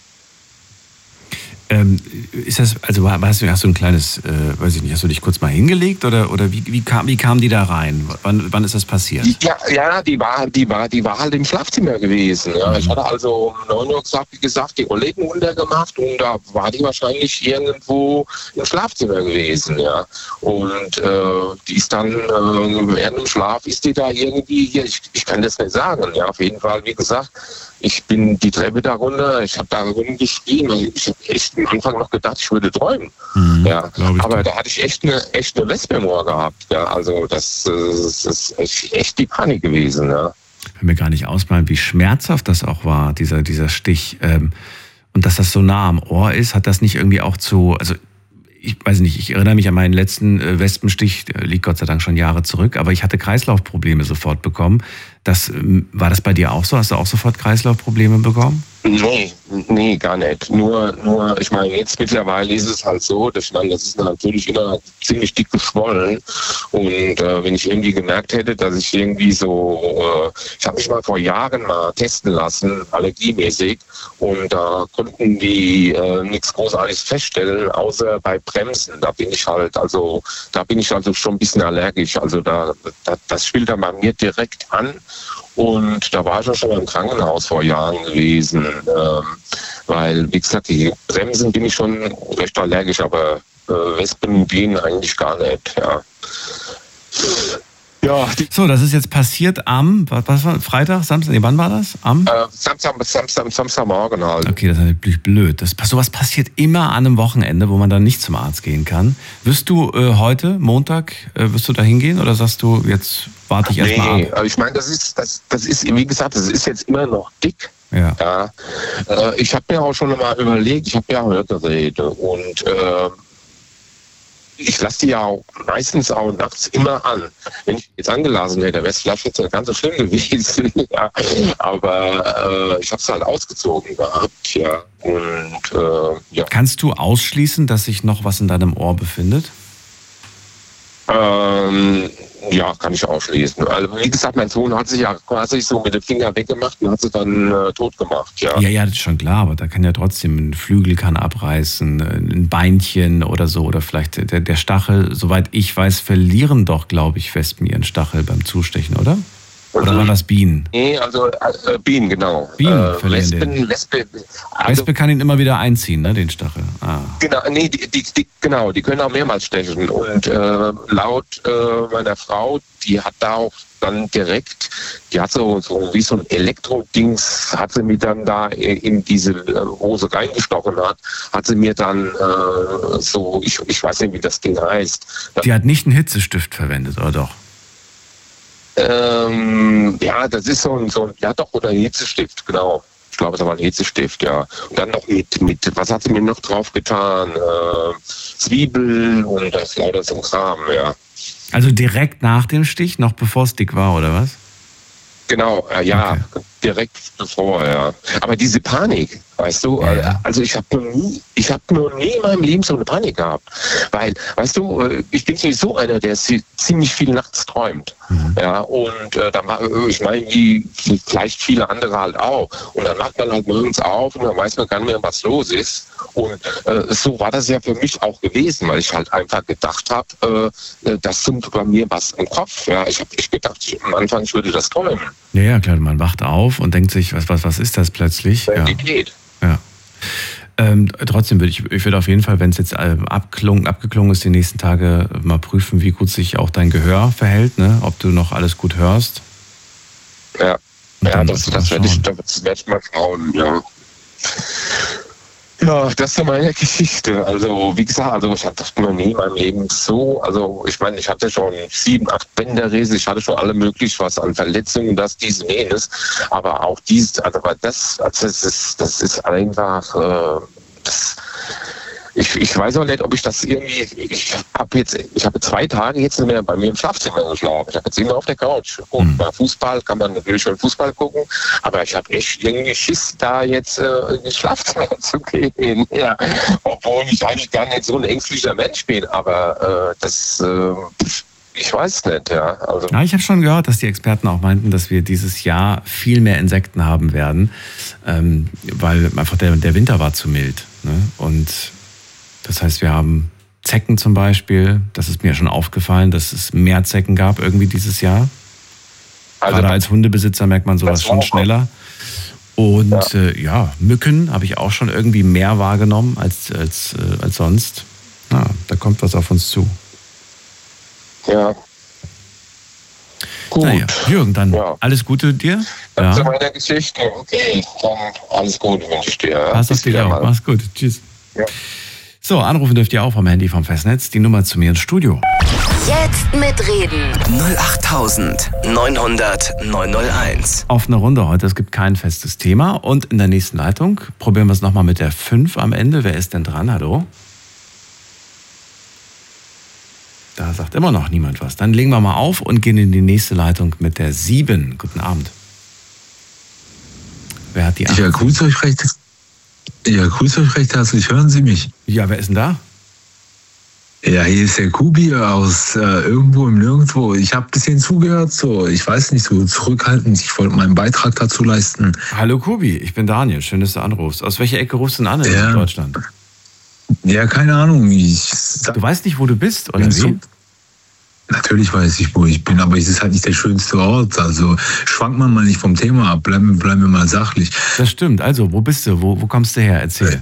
Speaker 1: Ist das, also hast du ein kleines, weiß ich nicht, hast du dich kurz mal hingelegt oder wie kam die da rein? Wann ist das passiert?
Speaker 6: Ja, die war halt im Schlafzimmer gewesen. Ja. Ich hatte also um 9 Uhr gesagt, die Rollläden runtergemacht und da war die wahrscheinlich irgendwo im Schlafzimmer gewesen. Ja. Und die ist dann während dem Schlaf ist die da irgendwie hier. Ich kann das nicht sagen. Ja, auf jeden Fall, wie gesagt. Ich bin die Treppe da runter, ich habe da rumgeschrien. Ich habe echt am Anfang noch gedacht, ich würde träumen. Ja. Aber da hatte ich echt eine Wespe im Ohr gehabt. Ja. Also das ist echt die Panik gewesen. Ja.
Speaker 1: Ich kann mir gar nicht ausmalen, wie schmerzhaft das auch war, dieser Stich. Und dass das so nah am Ohr ist, hat das nicht irgendwie auch also ich weiß nicht, ich erinnere mich an meinen letzten Wespenstich, der liegt Gott sei Dank schon Jahre zurück, aber ich hatte Kreislaufprobleme sofort bekommen. War das bei dir auch so? Hast du auch sofort Kreislaufprobleme bekommen?
Speaker 6: Nee, gar nicht. Nur, ich meine, jetzt mittlerweile ist es halt so, dass das ist natürlich immer ziemlich dick geschwollen. Und wenn ich irgendwie gemerkt hätte, dass ich irgendwie so, ich habe mich mal vor Jahren mal testen lassen, allergiemäßig, und da konnten die nichts Großartiges feststellen, außer bei Bremsen. Da bin ich also schon ein bisschen allergisch. Also das spielt dann bei mir direkt an. Und da war ich auch schon mal im Krankenhaus vor Jahren gewesen, weil, wie gesagt, die Bremsen bin ich schon recht allergisch, aber Wespen und Bienen eigentlich gar nicht, ja. Ja,
Speaker 1: so, das ist jetzt passiert am, was war Freitag, Samstag, wann war das?
Speaker 6: Samstagmorgen halt.
Speaker 1: Okay, das ist natürlich blöd. Sowas passiert immer an einem Wochenende, wo man dann nicht zum Arzt gehen kann. Wirst du heute, Montag, wirst du da hingehen oder sagst du, jetzt warte ich erstmal ab?
Speaker 6: Nee, ich meine, das ist, wie gesagt, das ist jetzt immer noch dick. Ja. Ich habe mir auch schon mal überlegt, ich habe ja Hörgeräte und ich lasse die ja auch meistens auch nachts immer an. Wenn ich jetzt angelassen hätte, wäre es vielleicht jetzt ganz so schlimm gewesen. Ja. Aber ich habe es halt ausgezogen gehabt. Ja. Und, ja.
Speaker 1: Kannst du ausschließen, dass sich noch was in deinem Ohr befindet?
Speaker 6: Ja, kann ich ausschließen. Also wie gesagt, mein Sohn hat sich ja quasi so mit dem Finger weggemacht und hat sie dann tot gemacht. Ja.
Speaker 1: Ja, das ist schon klar, aber da kann ja trotzdem ein Flügel kann abreißen, ein Beinchen oder so, oder vielleicht der Stachel. Soweit ich weiß, verlieren doch, glaube ich, Wespen ihren Stachel beim Zustechen, oder? Oder waren das Bienen?
Speaker 6: Nee, also Bienen, genau.
Speaker 1: Bienen verlieren Wespe kann ihn immer wieder einziehen, ne, den Stachel.
Speaker 6: Genau, nee, die können auch mehrmals stechen. Und laut meiner Frau, die hat da auch dann direkt, die hat so wie so ein Elektrodings, hat sie mir dann da in diese Hose reingestochen hat sie mir dann so, ich weiß nicht, wie das Ding heißt.
Speaker 1: Die hat nicht einen Hitzestift verwendet, oder doch?
Speaker 6: Ja, das ist so ein oder ein Hitzestift, genau. Ich glaube, es war ein Hitzestift, ja. Und dann noch mit was hat sie mir noch drauf getan? Zwiebeln und das lauter so ein Kram, ja.
Speaker 1: Also direkt nach dem Stich, noch bevor es dick war, oder was?
Speaker 6: Genau, ja, okay. Direkt bevor, ja. Aber diese Panik, Weißt du, also ich habe noch nie in meinem Leben so eine Panik gehabt. Weil, weißt du, ich bin sowieso einer, der ziemlich viel nachts träumt. Ja, und ich meine, wie vielleicht viele andere halt auch. Und dann macht man halt morgens auf und dann weiß man gar nicht mehr, was los ist. Und so war das ja für mich auch gewesen, weil ich halt einfach gedacht habe, das sind bei mir was im Kopf. Ja, ich habe nicht gedacht, am Anfang ich würde das träumen.
Speaker 1: Ja, klar, man wacht auf und denkt sich, was ist das plötzlich?
Speaker 6: Realität.
Speaker 1: Ja. Trotzdem würde ich würde auf jeden Fall, wenn es jetzt abgeklungen ist, die nächsten Tage mal prüfen, wie gut sich auch dein Gehör verhält, ne? Ob du noch alles gut hörst.
Speaker 6: Ja, das werde ich mal schauen, ja. Ja, das ist meine Geschichte. Also, wie gesagt, ich hatte noch nie in meinem Leben so, ich meine, ich hatte schon 7, 8 Bänderriss, ich hatte schon alle möglich was an Verletzungen, dies, jenes, aber auch das ist einfach, ich weiß auch nicht, ob ich das irgendwie, ich habe 2 Tage jetzt nicht mehr bei mir im Schlafzimmer geschlafen. Ich habe jetzt immer auf der Couch. Und bei Fußball kann man natürlich schon Fußball gucken, aber ich habe echt irgendwie Schiss, da jetzt ins Schlafzimmer zu gehen. Ja. Obwohl ich eigentlich gar nicht so ein ängstlicher Mensch bin, aber ich weiß nicht, ja.
Speaker 1: Ja, ich habe schon gehört, dass die Experten auch meinten, dass wir dieses Jahr viel mehr Insekten haben werden, weil einfach der Winter war zu mild. Ne? Und das heißt, wir haben Zecken zum Beispiel. Das ist mir schon aufgefallen, dass es mehr Zecken gab irgendwie dieses Jahr. Gerade als Hundebesitzer merkt man sowas schon schneller. Und Mücken habe ich auch schon irgendwie mehr wahrgenommen als sonst. Ja, da kommt was auf uns zu.
Speaker 6: Ja. Gut.
Speaker 1: Naja, Jürgen, dann alles Gute dir.
Speaker 6: Das ist meine Geschichte. Okay, dann alles Gute wünsche ich dir.
Speaker 1: Pass auf dich auf. Mach's gut. Tschüss. Ja. So, anrufen dürft ihr auch vom Handy vom Festnetz. Die Nummer zu mir ins Studio.
Speaker 3: Jetzt mitreden.
Speaker 5: 08900 901.
Speaker 1: Offene Runde heute. Es gibt kein festes Thema. Und in der nächsten Leitung probieren wir es nochmal mit der 5 am Ende. Wer ist denn dran? Hallo? Da sagt immer noch niemand was. Dann legen wir mal auf und gehen in die nächste Leitung mit der 7. Guten Abend. Wer hat die 8?
Speaker 7: Ja, grüß euch recht herzlich. Hören Sie mich?
Speaker 1: Ja, wer ist denn da?
Speaker 7: Ja, hier ist der Kubi aus irgendwo im Nirgendwo. Ich habe ein bisschen zugehört, so, ich weiß nicht, so zurückhaltend. Ich wollte meinen Beitrag dazu leisten.
Speaker 1: Hallo Kubi, ich bin Daniel. Schön, dass du anrufst. Aus welcher Ecke rufst du denn an in Deutschland?
Speaker 7: Ja, keine Ahnung.
Speaker 1: Du weißt nicht, wo du bist, oder wie?
Speaker 7: Natürlich weiß ich, wo ich bin, aber es ist halt nicht der schönste Ort. Also schwankt man mal nicht vom Thema ab, bleiben wir mal sachlich.
Speaker 1: Das stimmt. Also, wo bist du? Wo kommst du her? Erzähl.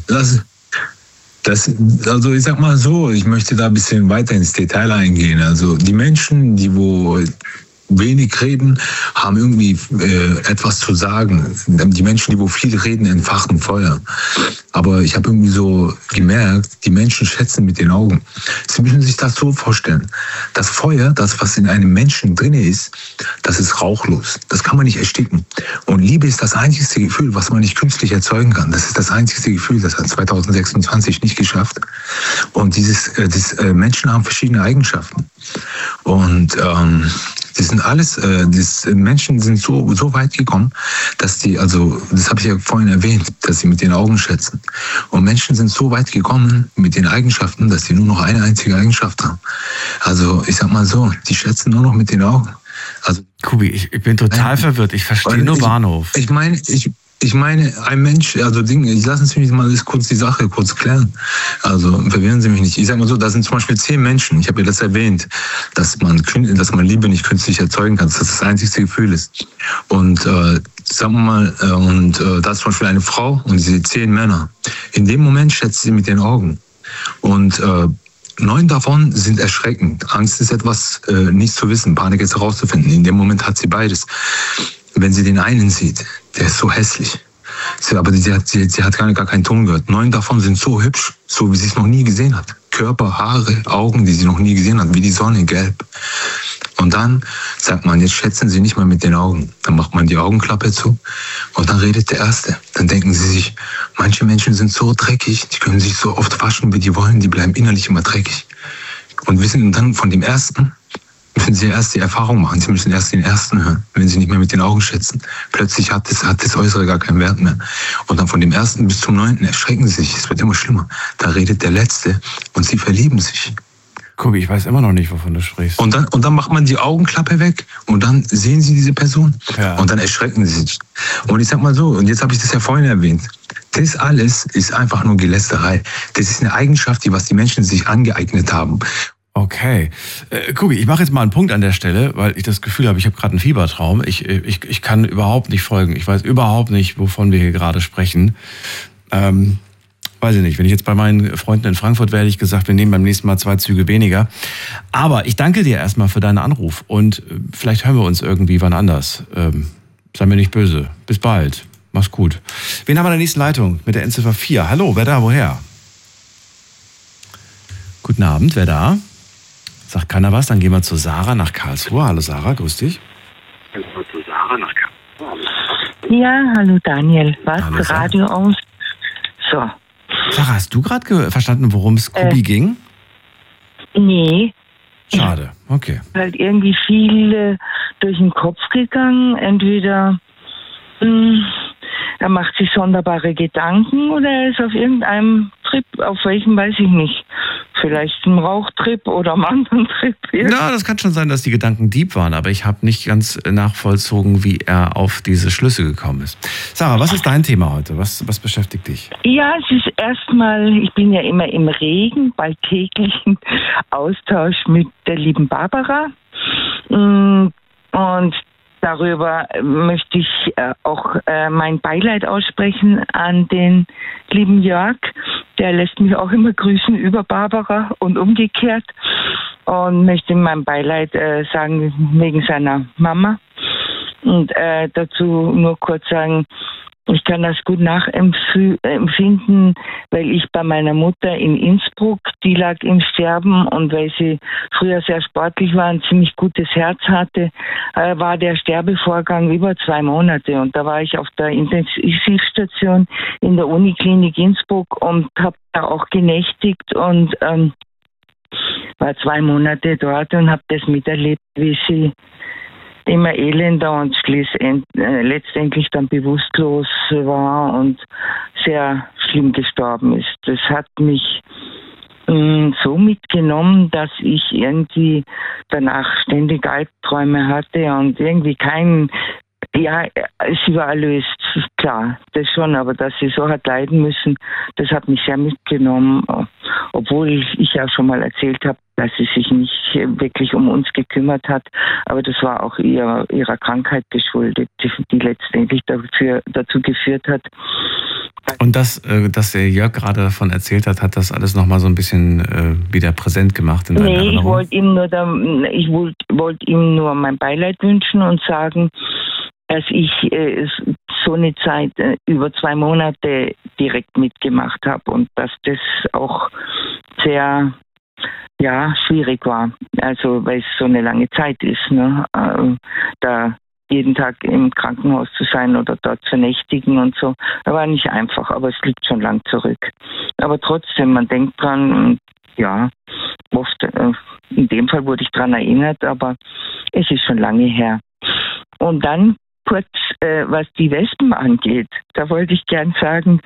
Speaker 7: Also ich sag mal so, ich möchte da ein bisschen weiter ins Detail eingehen. Also die Menschen, die wo wenig reden, haben irgendwie etwas zu sagen. Die Menschen, die wo viel reden, entfachen Feuer. Aber ich habe irgendwie so gemerkt, die Menschen schätzen mit den Augen. Sie müssen sich das so vorstellen. Das Feuer, das was in einem Menschen drin ist, das ist rauchlos. Das kann man nicht ersticken. Und Liebe ist das einzigste Gefühl, was man nicht künstlich erzeugen kann. Das ist das einzigste Gefühl, das hat 2026 nicht geschafft. Und Menschen haben verschiedene Eigenschaften. Und das sind alles, Menschen sind so weit gekommen, dass die, also das habe ich ja vorhin erwähnt, dass sie mit den Augen schätzen. Und Menschen sind so weit gekommen mit den Eigenschaften, dass sie nur noch eine einzige Eigenschaft haben. Also ich sag mal so, die schätzen nur noch mit den Augen. Also
Speaker 1: Kubi, ich bin total verwirrt. Ich verstehe nur Bahnhof.
Speaker 7: Ich meine, ein Mensch, lassen Sie mich mal die Sache kurz klären. Also verwirren Sie mich nicht. Ich sage mal so, da sind zum Beispiel 10 Menschen. Ich habe ja das erwähnt, dass man Liebe nicht künstlich erzeugen kann, dass das einzigste Gefühl ist. Und sagen wir mal, da ist zum Beispiel eine Frau und sie 10 Männer. In dem Moment schätzt sie mit den Augen. Und 9 davon sind erschreckend. Angst ist etwas, nicht zu wissen, Panik ist herauszufinden. In dem Moment hat sie beides. Wenn sie den einen sieht, der ist so hässlich. Aber sie hat gar keinen Ton gehört. 9 davon sind so hübsch, so wie sie es noch nie gesehen hat. Körper, Haare, Augen, die sie noch nie gesehen hat, wie die Sonne, gelb. Und dann sagt man, jetzt schätzen sie nicht mal mit den Augen. Dann macht man die Augenklappe zu und dann redet der Erste. Dann denken sie sich, manche Menschen sind so dreckig, die können sich so oft waschen, wie die wollen, die bleiben innerlich immer dreckig. Und wissen dann von dem Ersten, müssen Sie erst die Erfahrung machen. Sie müssen erst den Ersten hören, wenn Sie nicht mehr mit den Augen schätzen. Plötzlich hat das Äußere gar keinen Wert mehr. Und dann von dem 1. bis zum 9. erschrecken Sie sich. Es wird immer schlimmer. Da redet der Letzte und Sie verlieben sich.
Speaker 1: Kubi, ich weiß immer noch nicht, wovon du sprichst.
Speaker 7: Und dann macht man die Augenklappe weg und dann sehen Sie diese Person. Ja. Und dann erschrecken Sie sich. Und ich sag mal so, und jetzt habe ich das ja vorhin erwähnt, das alles ist einfach nur Gelästerei. Das ist eine Eigenschaft, was die Menschen sich angeeignet haben.
Speaker 1: Okay. Kubi, ich mache jetzt mal einen Punkt an der Stelle, weil ich das Gefühl habe, ich habe gerade einen Fiebertraum. Ich kann überhaupt nicht folgen. Ich weiß überhaupt nicht, wovon wir hier gerade sprechen. Weiß ich nicht. Wenn ich jetzt bei meinen Freunden in Frankfurt wäre, hätte ich gesagt, wir nehmen beim nächsten Mal 2 Züge weniger. Aber ich danke dir erstmal für deinen Anruf und vielleicht hören wir uns irgendwie wann anders. Sei mir nicht böse. Bis bald. Mach's gut. Wen haben wir in der nächsten Leitung? Mit der Endziffer 4. Hallo, wer da? Woher? Guten Abend, wer da? Sagt keiner was? Dann gehen wir zu Sarah nach Karlsruhe. Hallo Sarah, grüß dich.
Speaker 8: Ja, hallo Daniel. Was?
Speaker 1: Hallo,
Speaker 8: Radio aus? So.
Speaker 1: Sarah, hast du gerade verstanden, worum es Kubi ging?
Speaker 8: Nee.
Speaker 1: Schade, okay.
Speaker 8: Halt irgendwie viel durch den Kopf gegangen. Entweder er macht sich sonderbare Gedanken oder er ist auf irgendeinem Trip, auf welchem weiß ich nicht. Vielleicht ein Rauchtrip oder am anderen Trip.
Speaker 1: Ja, das kann schon sein, dass die Gedanken deep waren, aber ich habe nicht ganz nachvollzogen, wie er auf diese Schlüsse gekommen ist. Sarah, was ist dein Thema heute? Was beschäftigt dich?
Speaker 8: Ja, es ist erstmal, ich bin ja immer im regen, bald täglichen Austausch mit der lieben Barbara. Und darüber möchte ich auch mein Beileid aussprechen an den lieben Jörg. Der lässt mich auch immer grüßen über Barbara und umgekehrt. Und möchte mein Beileid sagen wegen seiner Mama. Und dazu nur kurz sagen, ich kann das gut nachempfinden, weil ich bei meiner Mutter in Innsbruck, die lag im Sterben und weil sie früher sehr sportlich war, ein ziemlich gutes Herz hatte, war der Sterbevorgang über 2 Monate. Und da war ich auf der Intensivstation in der Uniklinik Innsbruck und habe da auch genächtigt und war 2 Monate dort und habe das miterlebt, wie sie immer elender und letztendlich dann bewusstlos war und sehr schlimm gestorben ist. Das hat mich so mitgenommen, dass ich irgendwie danach ständig Albträume hatte und irgendwie sie war erlöst, klar, das schon, aber dass sie so hat leiden müssen, das hat mich sehr mitgenommen, obwohl ich ja schon mal erzählt habe, dass sie sich nicht wirklich um uns gekümmert hat, aber das war auch ihrer Krankheit geschuldet, die letztendlich dazu geführt hat.
Speaker 1: Und dass der Jörg gerade davon erzählt hat das alles nochmal so ein bisschen wieder präsent gemacht in deiner Erinnerung?
Speaker 8: Ich wollte ihm nur mein Beileid wünschen und sagen, dass ich so eine Zeit über 2 Monate direkt mitgemacht habe und dass das auch sehr schwierig war. Also weil es so eine lange Zeit ist, ne? Da jeden Tag im Krankenhaus zu sein oder dort zu nächtigen und so. Das war nicht einfach, aber es liegt schon lang zurück. Aber trotzdem, man denkt dran, ja, oft, in dem Fall wurde ich dran erinnert, aber es ist schon lange her. Und dann kurz, was die Wespen angeht, da wollte ich gern sagen,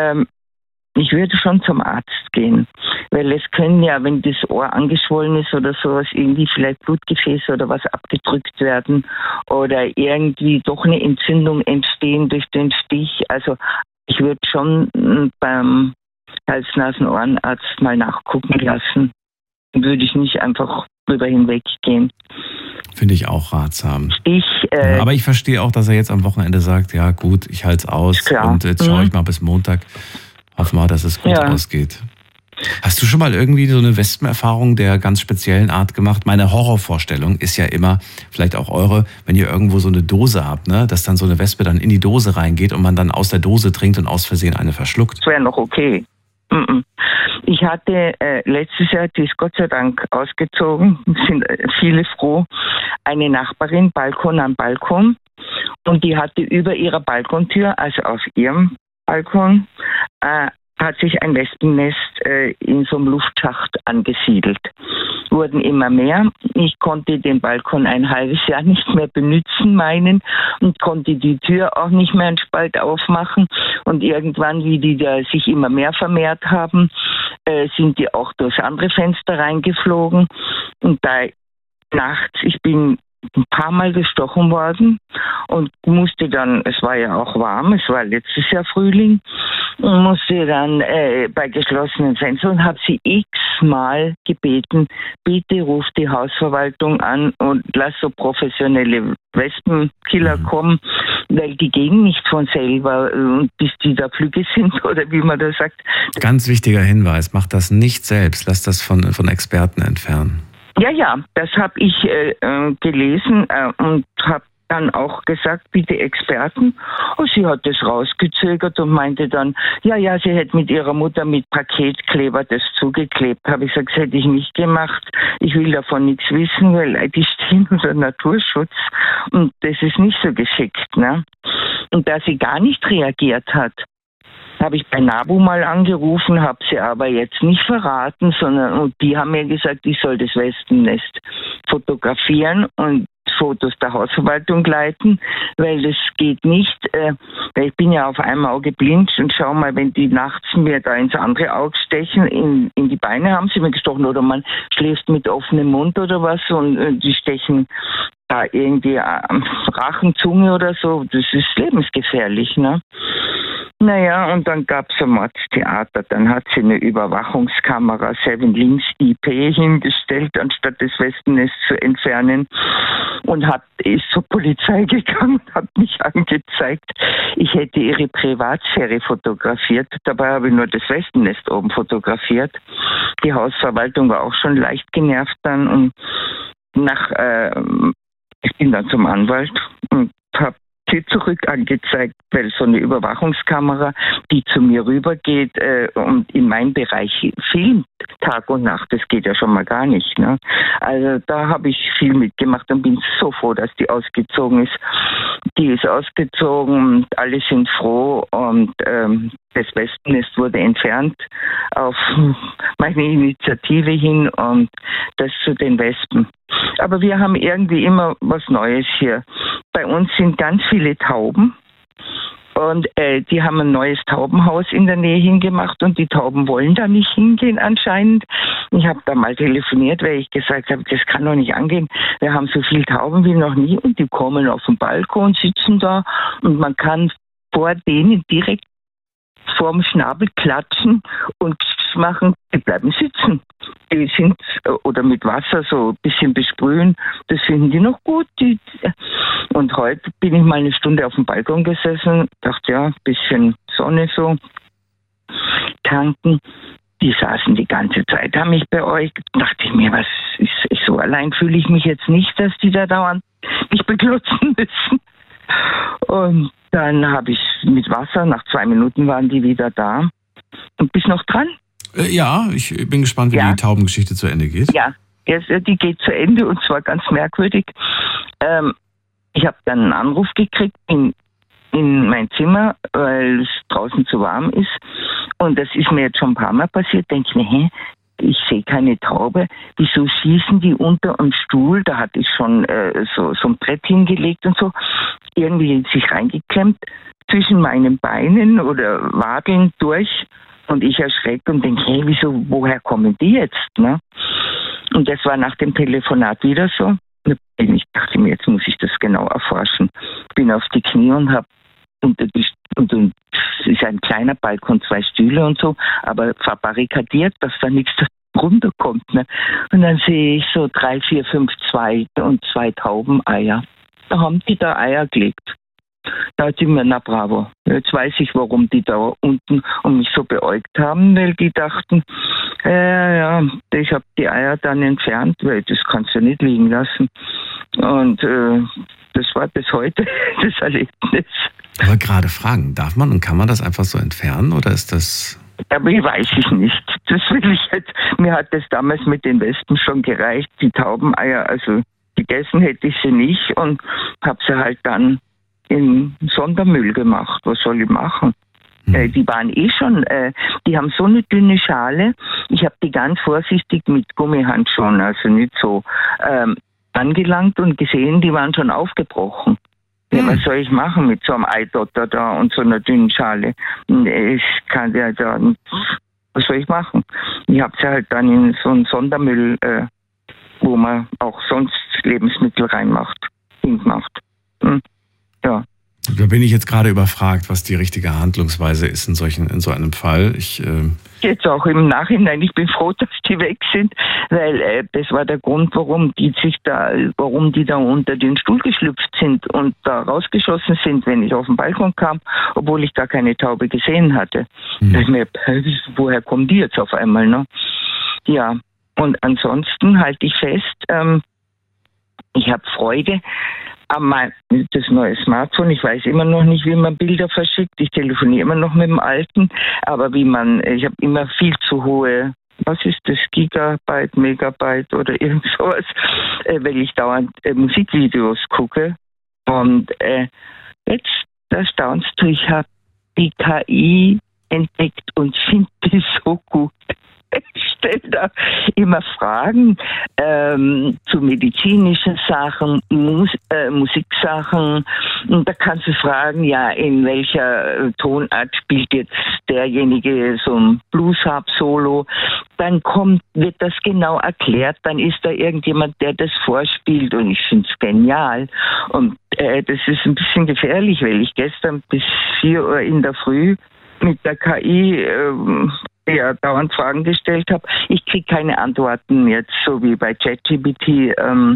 Speaker 8: ich würde schon zum Arzt gehen, weil es können ja, wenn das Ohr angeschwollen ist oder sowas, irgendwie vielleicht Blutgefäße oder was abgedrückt werden oder irgendwie doch eine Entzündung entstehen durch den Stich. Also ich würde schon beim Hals-Nasen-Ohrenarzt mal nachgucken lassen. Würde ich nicht einfach drüber hinweggehen.
Speaker 1: Finde ich auch ratsam. Aber ich verstehe auch, dass er jetzt am Wochenende sagt, ja gut, ich halte es aus und jetzt schaue ich mal bis Montag. Hoff mal, dass es gut ausgeht. Hast du schon mal irgendwie so eine Wespenerfahrung der ganz speziellen Art gemacht? Meine Horrorvorstellung ist ja immer, vielleicht auch eure, wenn ihr irgendwo so eine Dose habt, ne, dass dann so eine Wespe dann in die Dose reingeht und man dann aus der Dose trinkt und aus Versehen eine verschluckt.
Speaker 8: Das wäre noch okay. Ich hatte letztes Jahr, die ist Gott sei Dank ausgezogen, sind viele froh, eine Nachbarin, Balkon an Balkon, und die hatte über ihrer Balkontür, also auf ihrem Balkon, hat sich ein Wespennest in so einem Luftschacht angesiedelt. wurden immer mehr. Ich konnte den Balkon ein halbes Jahr nicht mehr benutzen, und konnte die Tür auch nicht mehr einen Spalt aufmachen. Und irgendwann, wie die da sich immer mehr vermehrt haben, sind die auch durch andere Fenster reingeflogen. Und da nachts, ich bin ein paar Mal gestochen worden und musste dann, es war ja auch warm, es war letztes Jahr Frühling, und musste dann bei geschlossenen Fenstern und habe sie x-mal gebeten, bitte ruft die Hausverwaltung an und lass so professionelle Wespenkiller kommen, weil die gehen nicht von selber, bis die da flügge sind oder wie man das sagt.
Speaker 1: Ganz wichtiger Hinweis, mach das nicht selbst, lass das von Experten entfernen.
Speaker 8: Ja, das habe ich gelesen und habe dann auch gesagt, bitte Experten. Und sie hat das rausgezögert und meinte dann, ja, sie hätte mit ihrer Mutter mit Paketkleber das zugeklebt. Habe ich gesagt, das hätte ich nicht gemacht. Ich will davon nichts wissen, weil die stehen unter Naturschutz und das ist nicht so geschickt. Ne? Und da sie gar nicht reagiert hat, habe ich bei NABU mal angerufen, habe sie aber jetzt nicht verraten, und die haben mir gesagt, ich soll das Wespennest fotografieren und Fotos der Hausverwaltung leiten, weil das geht nicht, weil ich bin ja auf einem Auge blind und schau mal, wenn die nachts mir da ins andere Auge stechen, in die Beine haben sie mir gestochen oder man schläft mit offenem Mund oder was und die stechen da irgendwie Rachen, Zunge oder so, das ist lebensgefährlich, ne? Naja, und dann gab es ein Mordstheater. Dann hat sie eine Überwachungskamera 7 Links IP hingestellt, anstatt das Wespennest zu entfernen. Und ist zur Polizei gegangen und hat mich angezeigt, ich hätte ihre Privatsphäre fotografiert. Dabei habe ich nur das Wespennest oben fotografiert. Die Hausverwaltung war auch schon leicht genervt dann. Und ich bin dann zum Anwalt und habe sie zurück angezeigt, weil so eine Überwachungskamera, die zu mir rübergeht und in meinem Bereich filmt, Tag und Nacht, das geht ja schon mal gar nicht. Ne? Also da habe ich viel mitgemacht und bin so froh, dass die ausgezogen ist. Die ist ausgezogen und alle sind froh und das Wespennest wurde entfernt auf meine Initiative hin und das zu den Wespen. Aber wir haben irgendwie immer was Neues hier. Bei uns sind ganz viele Tauben und die haben ein neues Taubenhaus in der Nähe hingemacht und die Tauben wollen da nicht hingehen anscheinend. Ich habe da mal telefoniert, weil ich gesagt habe, das kann doch nicht angehen. Wir haben so viele Tauben wie noch nie und die kommen auf den Balkon, sitzen da und man kann vor denen direkt vorm Schnabel klatschen und machen, die bleiben sitzen. Die sind, oder mit Wasser so ein bisschen besprühen, das finden die noch gut. Und heute bin ich mal eine Stunde auf dem Balkon gesessen, dachte, ja, ein bisschen Sonne so, tanken. Die saßen die ganze Zeit, haben mich beäugt. Dachte ich mir, was ist so allein fühle ich mich jetzt nicht, dass die da dauernd mich beklotzen müssen. Und dann habe ich mit Wasser, nach 2 Minuten waren die wieder da. Und bist noch dran?
Speaker 1: Ja, ich bin gespannt, wie die Taubengeschichte zu Ende geht.
Speaker 8: Ja, die geht zu Ende und zwar ganz merkwürdig. Ich habe dann einen Anruf gekriegt in mein Zimmer, weil es draußen zu warm ist. Und das ist mir jetzt schon ein paar Mal passiert. Denke ich mir, ich sehe keine Taube. Wieso schießen die unter einem Stuhl? Da hatte ich schon so ein Brett hingelegt und so. Irgendwie sich reingeklemmt zwischen meinen Beinen oder Wadeln durch. Und ich erschrecke und denke, woher kommen die jetzt? Ne? Und das war nach dem Telefonat wieder so. Ich dachte mir, jetzt muss ich das genau erforschen. Bin auf die Knie und habe und es ist ein kleiner Balkon, 2 Stühle und so, aber verbarrikadiert, dass da nichts runterkommt. Ne? Und dann sehe ich so 3, 4, 5 Zweige und 2 Taubeneier. Da haben die da Eier gelegt. Da hat sie mir, na bravo, jetzt weiß ich, warum die da unten und mich so beäugt haben, weil die dachten, ich habe die Eier dann entfernt, weil das kannst du nicht liegen lassen. Und das war bis heute das Erlebnis.
Speaker 1: Aber gerade fragen, darf man und kann man das einfach so entfernen oder ist das...
Speaker 8: Aber ich weiß ich nicht. Das will ich jetzt. Mir hat das damals mit den Wespen schon gereicht. Die Taubeneier, also gegessen hätte ich sie nicht und habe sie halt dann in Sondermüll gemacht. Was soll ich machen? Die waren schon, die haben so eine dünne Schale. Ich habe die ganz vorsichtig mit Gummihandschuhen, also nicht so, angelangt und gesehen, die waren schon aufgebrochen. Ja, was soll ich machen mit so einem Eidotter da und so einer dünnen Schale? Ich kann ja da, was soll ich machen? Ich habe sie halt dann in so einen Sondermüll, wo man auch sonst Lebensmittel reinmacht, hingemacht. Ja.
Speaker 1: Da bin ich jetzt gerade überfragt, was die richtige Handlungsweise ist in so einem Fall.
Speaker 8: Jetzt auch im Nachhinein, ich bin froh, dass die weg sind, weil das war der Grund, warum die da unter den Stuhl geschlüpft sind und da rausgeschossen sind, wenn ich auf den Balkon kam, obwohl ich gar keine Taube gesehen hatte. Woher kommen die jetzt auf einmal, ne? Ja, und ansonsten halte ich fest, ich habe Freude an das neue Smartphone. Ich weiß immer noch nicht, wie man Bilder verschickt. Ich telefoniere immer noch mit dem alten, aber ich habe immer viel zu hohe, was ist das, Gigabyte, Megabyte oder irgend sowas, weil ich dauernd Musikvideos gucke. Und jetzt erstaunst du, ich habe die KI entdeckt und finde die so gut. Ich stelle da immer Fragen zu medizinischen Sachen, Musiksachen. Und da kannst du fragen, ja, in welcher Tonart spielt jetzt derjenige so ein Blues-Harp-Solo. Dann wird das genau erklärt. Dann ist da irgendjemand, der das vorspielt. Und ich finde es genial. Und das ist ein bisschen gefährlich, weil ich gestern bis 4 Uhr in der Früh mit der KI dauernd Fragen gestellt habe. Ich kriege keine Antworten jetzt, so wie bei ChatGPT,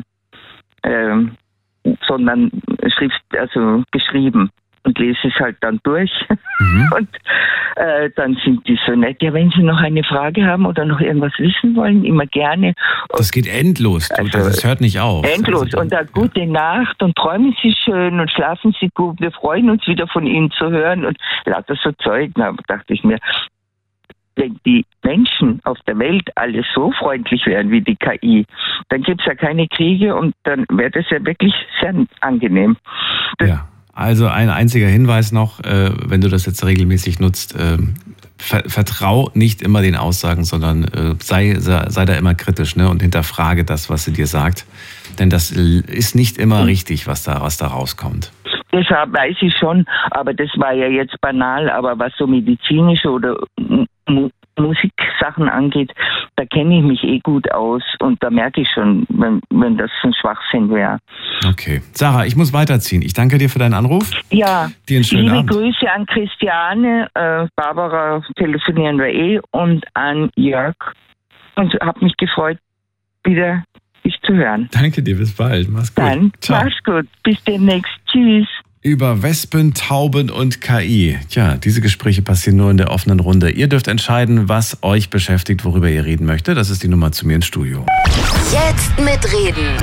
Speaker 8: sondern geschrieben und lese es halt dann durch. Und dann sind die so nett. Ja, wenn Sie noch eine Frage haben oder noch irgendwas wissen wollen, immer gerne.
Speaker 1: Das geht endlos. Das hört nicht auf.
Speaker 8: Endlos. Und dann gute Nacht und träumen Sie schön und schlafen Sie gut. Wir freuen uns wieder von Ihnen zu hören und lauter so Zeug. Da dachte ich mir, wenn die Menschen auf der Welt alle so freundlich wären wie die KI, dann gibt es ja keine Kriege und dann wäre das ja wirklich sehr angenehm.
Speaker 1: Ja, also ein einziger Hinweis noch, wenn du das jetzt regelmäßig nutzt, vertrau nicht immer den Aussagen, sondern sei da immer kritisch, ne, und hinterfrage das, was sie dir sagt. Denn das ist nicht immer richtig, was da rauskommt.
Speaker 8: Deshalb weiß ich schon, aber das war ja jetzt banal, aber was so medizinische oder Musiksachen angeht, da kenne ich mich gut aus und da merke ich schon, wenn das ein Schwachsinn wäre.
Speaker 1: Okay. Sarah, ich muss weiterziehen. Ich danke dir für deinen Anruf.
Speaker 8: Ja,
Speaker 1: dir einen schönen
Speaker 8: liebe
Speaker 1: Abend.
Speaker 8: Grüße an Christiane, Barbara telefonieren wir und an Jörg und habe mich gefreut, wieder dich zu hören.
Speaker 1: Danke dir, bis bald. Mach's gut.
Speaker 8: Dann, mach's gut. Bis demnächst. Tschüss.
Speaker 1: Über Wespen, Tauben und KI. Tja, diese Gespräche passieren nur in der offenen Runde. Ihr dürft entscheiden, was euch beschäftigt, worüber ihr reden möchtet. Das ist die Nummer zu mir ins Studio.
Speaker 3: Jetzt mitreden.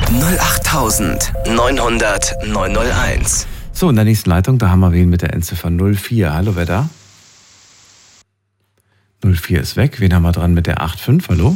Speaker 5: 08900 901.
Speaker 1: So, in der nächsten Leitung, da haben wir wen mit der Endziffer 04. Hallo, wer da? 04 ist weg. Wen haben wir dran mit der 85? Hallo?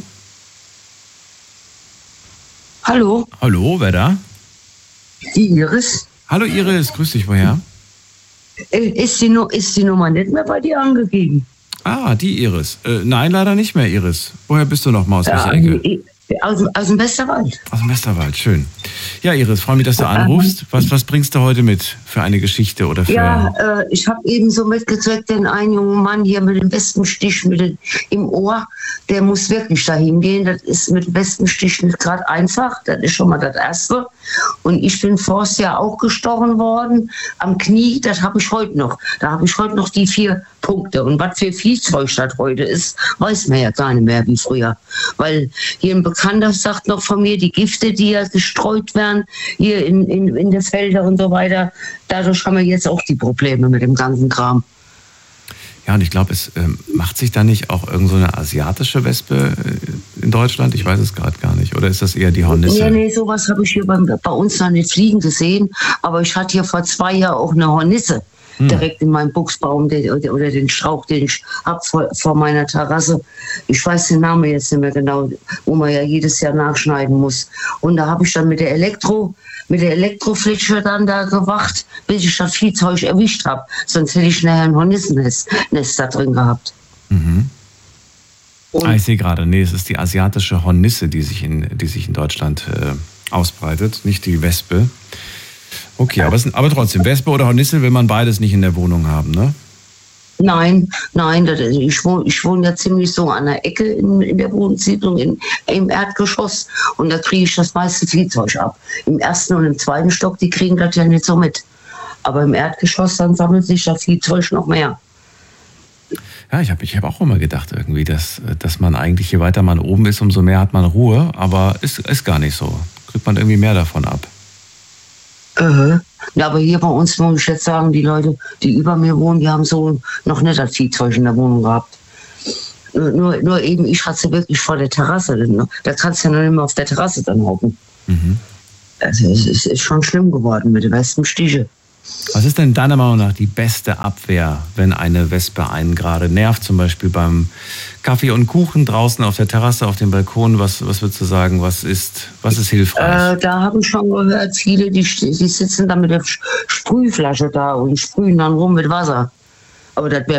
Speaker 9: Hallo.
Speaker 1: Hallo, wer da?
Speaker 9: Die Iris.
Speaker 1: Hallo Iris, grüß dich, woher?
Speaker 9: Ist die Nummer nicht mehr bei dir angegeben?
Speaker 1: Ah, die Iris. Nein, leider nicht mehr, Iris. Woher bist du noch mal, aus welcher Ecke?
Speaker 9: Aus dem Westerwald.
Speaker 1: Aus dem Westerwald, schön. Ja, Iris, freue mich, dass du anrufst. Was bringst du heute mit für eine Geschichte oder für...
Speaker 9: Ja, ich habe eben so mitgekriegt, den einen jungen Mann hier mit dem Wespenstich im Ohr, der muss wirklich dahin gehen. Das ist mit dem Wespenstich nicht gerade einfach. Das ist schon mal das Erste. Und ich bin vor's Jahr auch gestochen worden. Am Knie, das habe ich heute noch. Da habe ich heute noch die 4 Punkte. Und was für Viehzeug das heute ist, weiß man ja gar nicht mehr wie früher. Weil hier ein Bekannter sagt noch von mir, die Gifte, die ja gestreut werden, hier in den Feldern und so weiter, dadurch haben wir jetzt auch die Probleme mit dem ganzen Kram.
Speaker 1: Ja, und ich glaube, es macht sich da nicht auch irgend so eine asiatische Wespe in Deutschland? Ich weiß es gerade gar nicht. Oder ist das eher die Hornisse?
Speaker 9: Nee, sowas habe ich hier bei uns noch nicht fliegen gesehen. Aber ich hatte hier vor 2 Jahren auch eine Hornisse. direkt in meinen Buchsbaum oder den Strauch, den ich habe vor meiner Terrasse. Ich weiß den Namen jetzt nicht mehr genau, wo man ja jedes Jahr nachschneiden muss. Und da habe ich dann mit der Elektroflitsche dann da gewacht, bis ich das Viehzeug erwischt habe. Sonst hätte ich nachher ein Hornissennest da drin gehabt.
Speaker 1: Mhm. Ich sehe gerade, es ist die asiatische Hornisse, die sich in Deutschland ausbreitet, nicht die Wespe. Okay, aber trotzdem, Wespe oder Hornisse will man beides nicht in der Wohnung haben, ne?
Speaker 9: Nein, ich wohne ja ziemlich so an der Ecke in der Wohnsiedlung im Erdgeschoss und da kriege ich das meiste Viehzeug ab. Im ersten und im zweiten Stock, die kriegen das ja nicht so mit. Aber im Erdgeschoss, dann sammelt sich das Viehzeug noch mehr.
Speaker 1: Ja, ich hab auch immer gedacht irgendwie, dass man eigentlich, je weiter man oben ist, umso mehr hat man Ruhe, aber ist gar nicht so. Kriegt man irgendwie mehr davon ab.
Speaker 9: Ja, aber hier bei uns muss ich jetzt sagen, die Leute, die über mir wohnen, die haben so noch nicht das Viehzeug in der Wohnung gehabt. Nur eben, ich hatte sie wirklich vor der Terrasse. Da kannst du ja noch nicht mehr auf der Terrasse dann hocken. Mhm. Also es ist schon schlimm geworden mit den Wespenstiche.
Speaker 1: Was ist denn deiner Meinung nach die beste Abwehr, wenn eine Wespe einen gerade nervt? Zum Beispiel beim Kaffee und Kuchen draußen auf der Terrasse, auf dem Balkon. Was würdest du sagen, was ist hilfreich?
Speaker 9: Da habe ich schon gehört, viele, die sitzen da mit der Sprühflasche da und sprühen dann rum mit Wasser. Aber das wäre